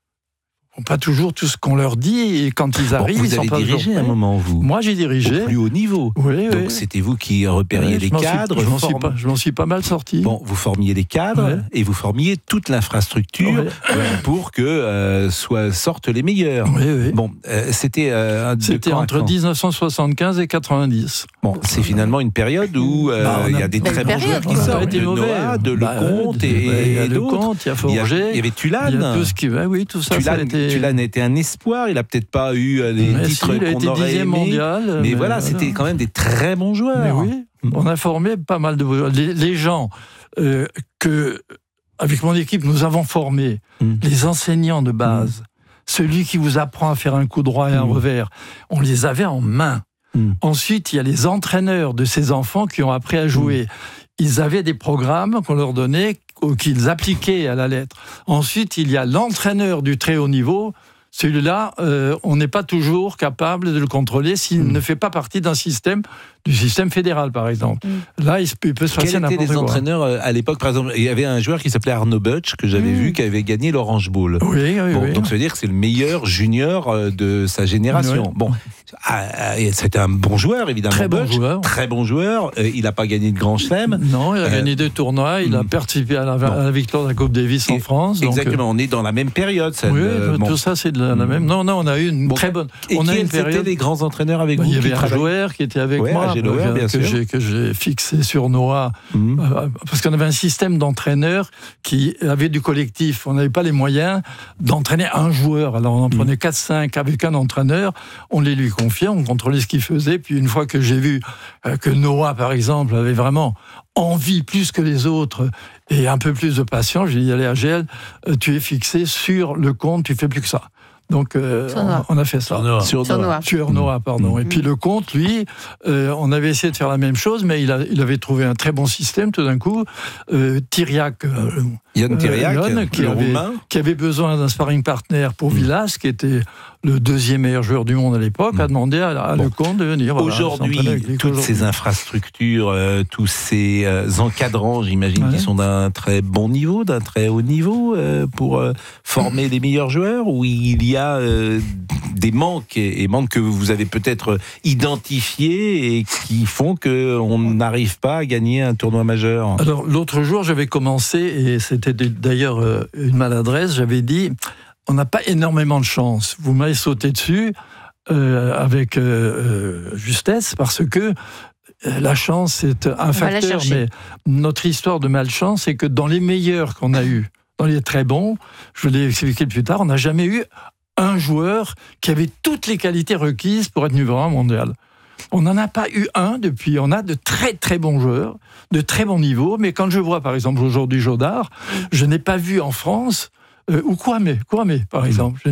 Pas toujours tout ce qu'on leur dit, et quand ils arrivent, bon, vous ils sont avez pas dirigé à un moment, vous. Moi, j'ai dirigé. Au plus haut niveau. Oui, Donc, oui. c'était vous qui repériez ouais, les cadres. Suis, je, m'en suis pas, je m'en suis pas mal sorti. Bon, vous formiez les cadres, ouais. et vous formiez toute l'infrastructure ouais. pour que euh, soient, sortent les meilleurs. Oui, oui. Bon, euh, c'était... Euh, c'était entre dix-neuf cent soixante-quinze et quatre-vingt-dix. Bon, c'est finalement une période où il euh, bah, y a des très bons joueurs qui sortent. De Noah, de Lecomte et d'autres. Il y a Forger. Il y avait Tulane. Il y a tout ce qui... Oui, tout ça, Tulane était un espoir, il n'a peut-être pas eu les mais titres si, qu'on aurait aimé, mondial, mais, mais voilà, voilà, c'était quand même des très bons joueurs. Mais oui, on a formé pas mal de joueurs. Les, les gens euh, que, avec mon équipe, nous avons formés, mm. les enseignants de base, mm. celui qui vous apprend à faire un coup droit et un mm. revers, on les avait en main. Mm. Ensuite, il y a les entraîneurs de ces enfants qui ont appris à jouer. Mm. Ils avaient des programmes qu'on leur donnait, qu'ils appliquaient à la lettre. Ensuite, il y a l'entraîneur du très haut niveau. celui-là, euh, on n'est pas toujours capable de le contrôler s'il mmh. ne fait pas partie d'un système, du système fédéral, par exemple. Mmh. Là, il, il peut se passer n'importe quoi. Quels étaient les entraîneurs à l'époque? Par exemple, il y avait un joueur qui s'appelait Arnaud Butch, que j'avais mmh. vu, qui avait gagné l'Orange Bowl. Oui, oui, bon, oui. Donc, ça veut dire que c'est le meilleur junior de sa génération. Oui. Bon, c'était un bon joueur, évidemment. Très bon Butch, joueur. Très bon joueur. Il n'a pas gagné de grand chelem. Non, il a euh, gagné deux tournois. Il mmh. a participé à la, à la victoire de la Coupe Davis en France. Exactement. Donc, on est dans la même période. Ça, oui, euh, tout bon. ça, c'est de la, la même. Non, non, on a eu une bon. très bonne. Et on qui a une période. C'était les grands entraîneurs avec bah, vous? Il y avait un joueur qui était avec ouais, moi, Loer, bien que, sûr. J'ai, que j'ai fixé sur Noah, mmh. euh, parce qu'on avait un système d'entraîneurs qui avait du collectif. On n'avait pas les moyens d'entraîner un joueur. Alors on en prenait mmh. quatre cinq avec un entraîneur, on les lui confiait, on contrôlait ce qu'il faisait. Puis une fois que j'ai vu euh, que Noah, par exemple, avait vraiment envie plus que les autres et un peu plus de patience, j'ai dit, allez Agel, euh, tu es fixé sur le compte, tu fais plus que ça. Donc, euh, on, on a fait ça. Sur Noah. Sur, sur Noah. Sur Noah, pardon. Mmh. Et puis le compte, lui, euh, on avait essayé de faire la même chose, mais il, a, il avait trouvé un très bon système tout d'un coup. Euh, Thiriac, euh, Yann Thiriac, euh, Yann, qui, le avait, roumain. qui avait besoin d'un sparring partner pour mmh. Villas, qui était le deuxième meilleur joueur du monde à l'époque, mmh. a demandé à, à bon. le compte de venir. Voilà, aujourd'hui, toutes aujourd'hui. ces infrastructures, euh, tous ces euh, encadrants, j'imagine, ouais. qui sont d'un très bon niveau, d'un très haut niveau, euh, pour euh, former les meilleurs joueurs, ou il y a euh, des manques, et, et manques que vous avez peut-être identifiés et qui font qu'on n'arrive pas à gagner un tournoi majeur? Alors, l'autre jour, j'avais commencé, et c'était d'ailleurs euh, une maladresse, j'avais dit... On n'a pas énormément de chance. Vous m'avez sauté dessus euh, avec euh, justesse parce que la chance, c'est un facteur. Mais notre histoire de malchance, c'est que dans les meilleurs qu'on a eus, dans les très bons, je l'ai expliqué plus tard, on n'a jamais eu un joueur qui avait toutes les qualités requises pour être numéro un mondial. On n'en a pas eu un depuis. On a de très très bons joueurs, de très bons niveaux. Mais quand je vois par exemple aujourd'hui Jodard, je n'ai pas vu en France... Euh, ou Kwame, Kwame, par exemple.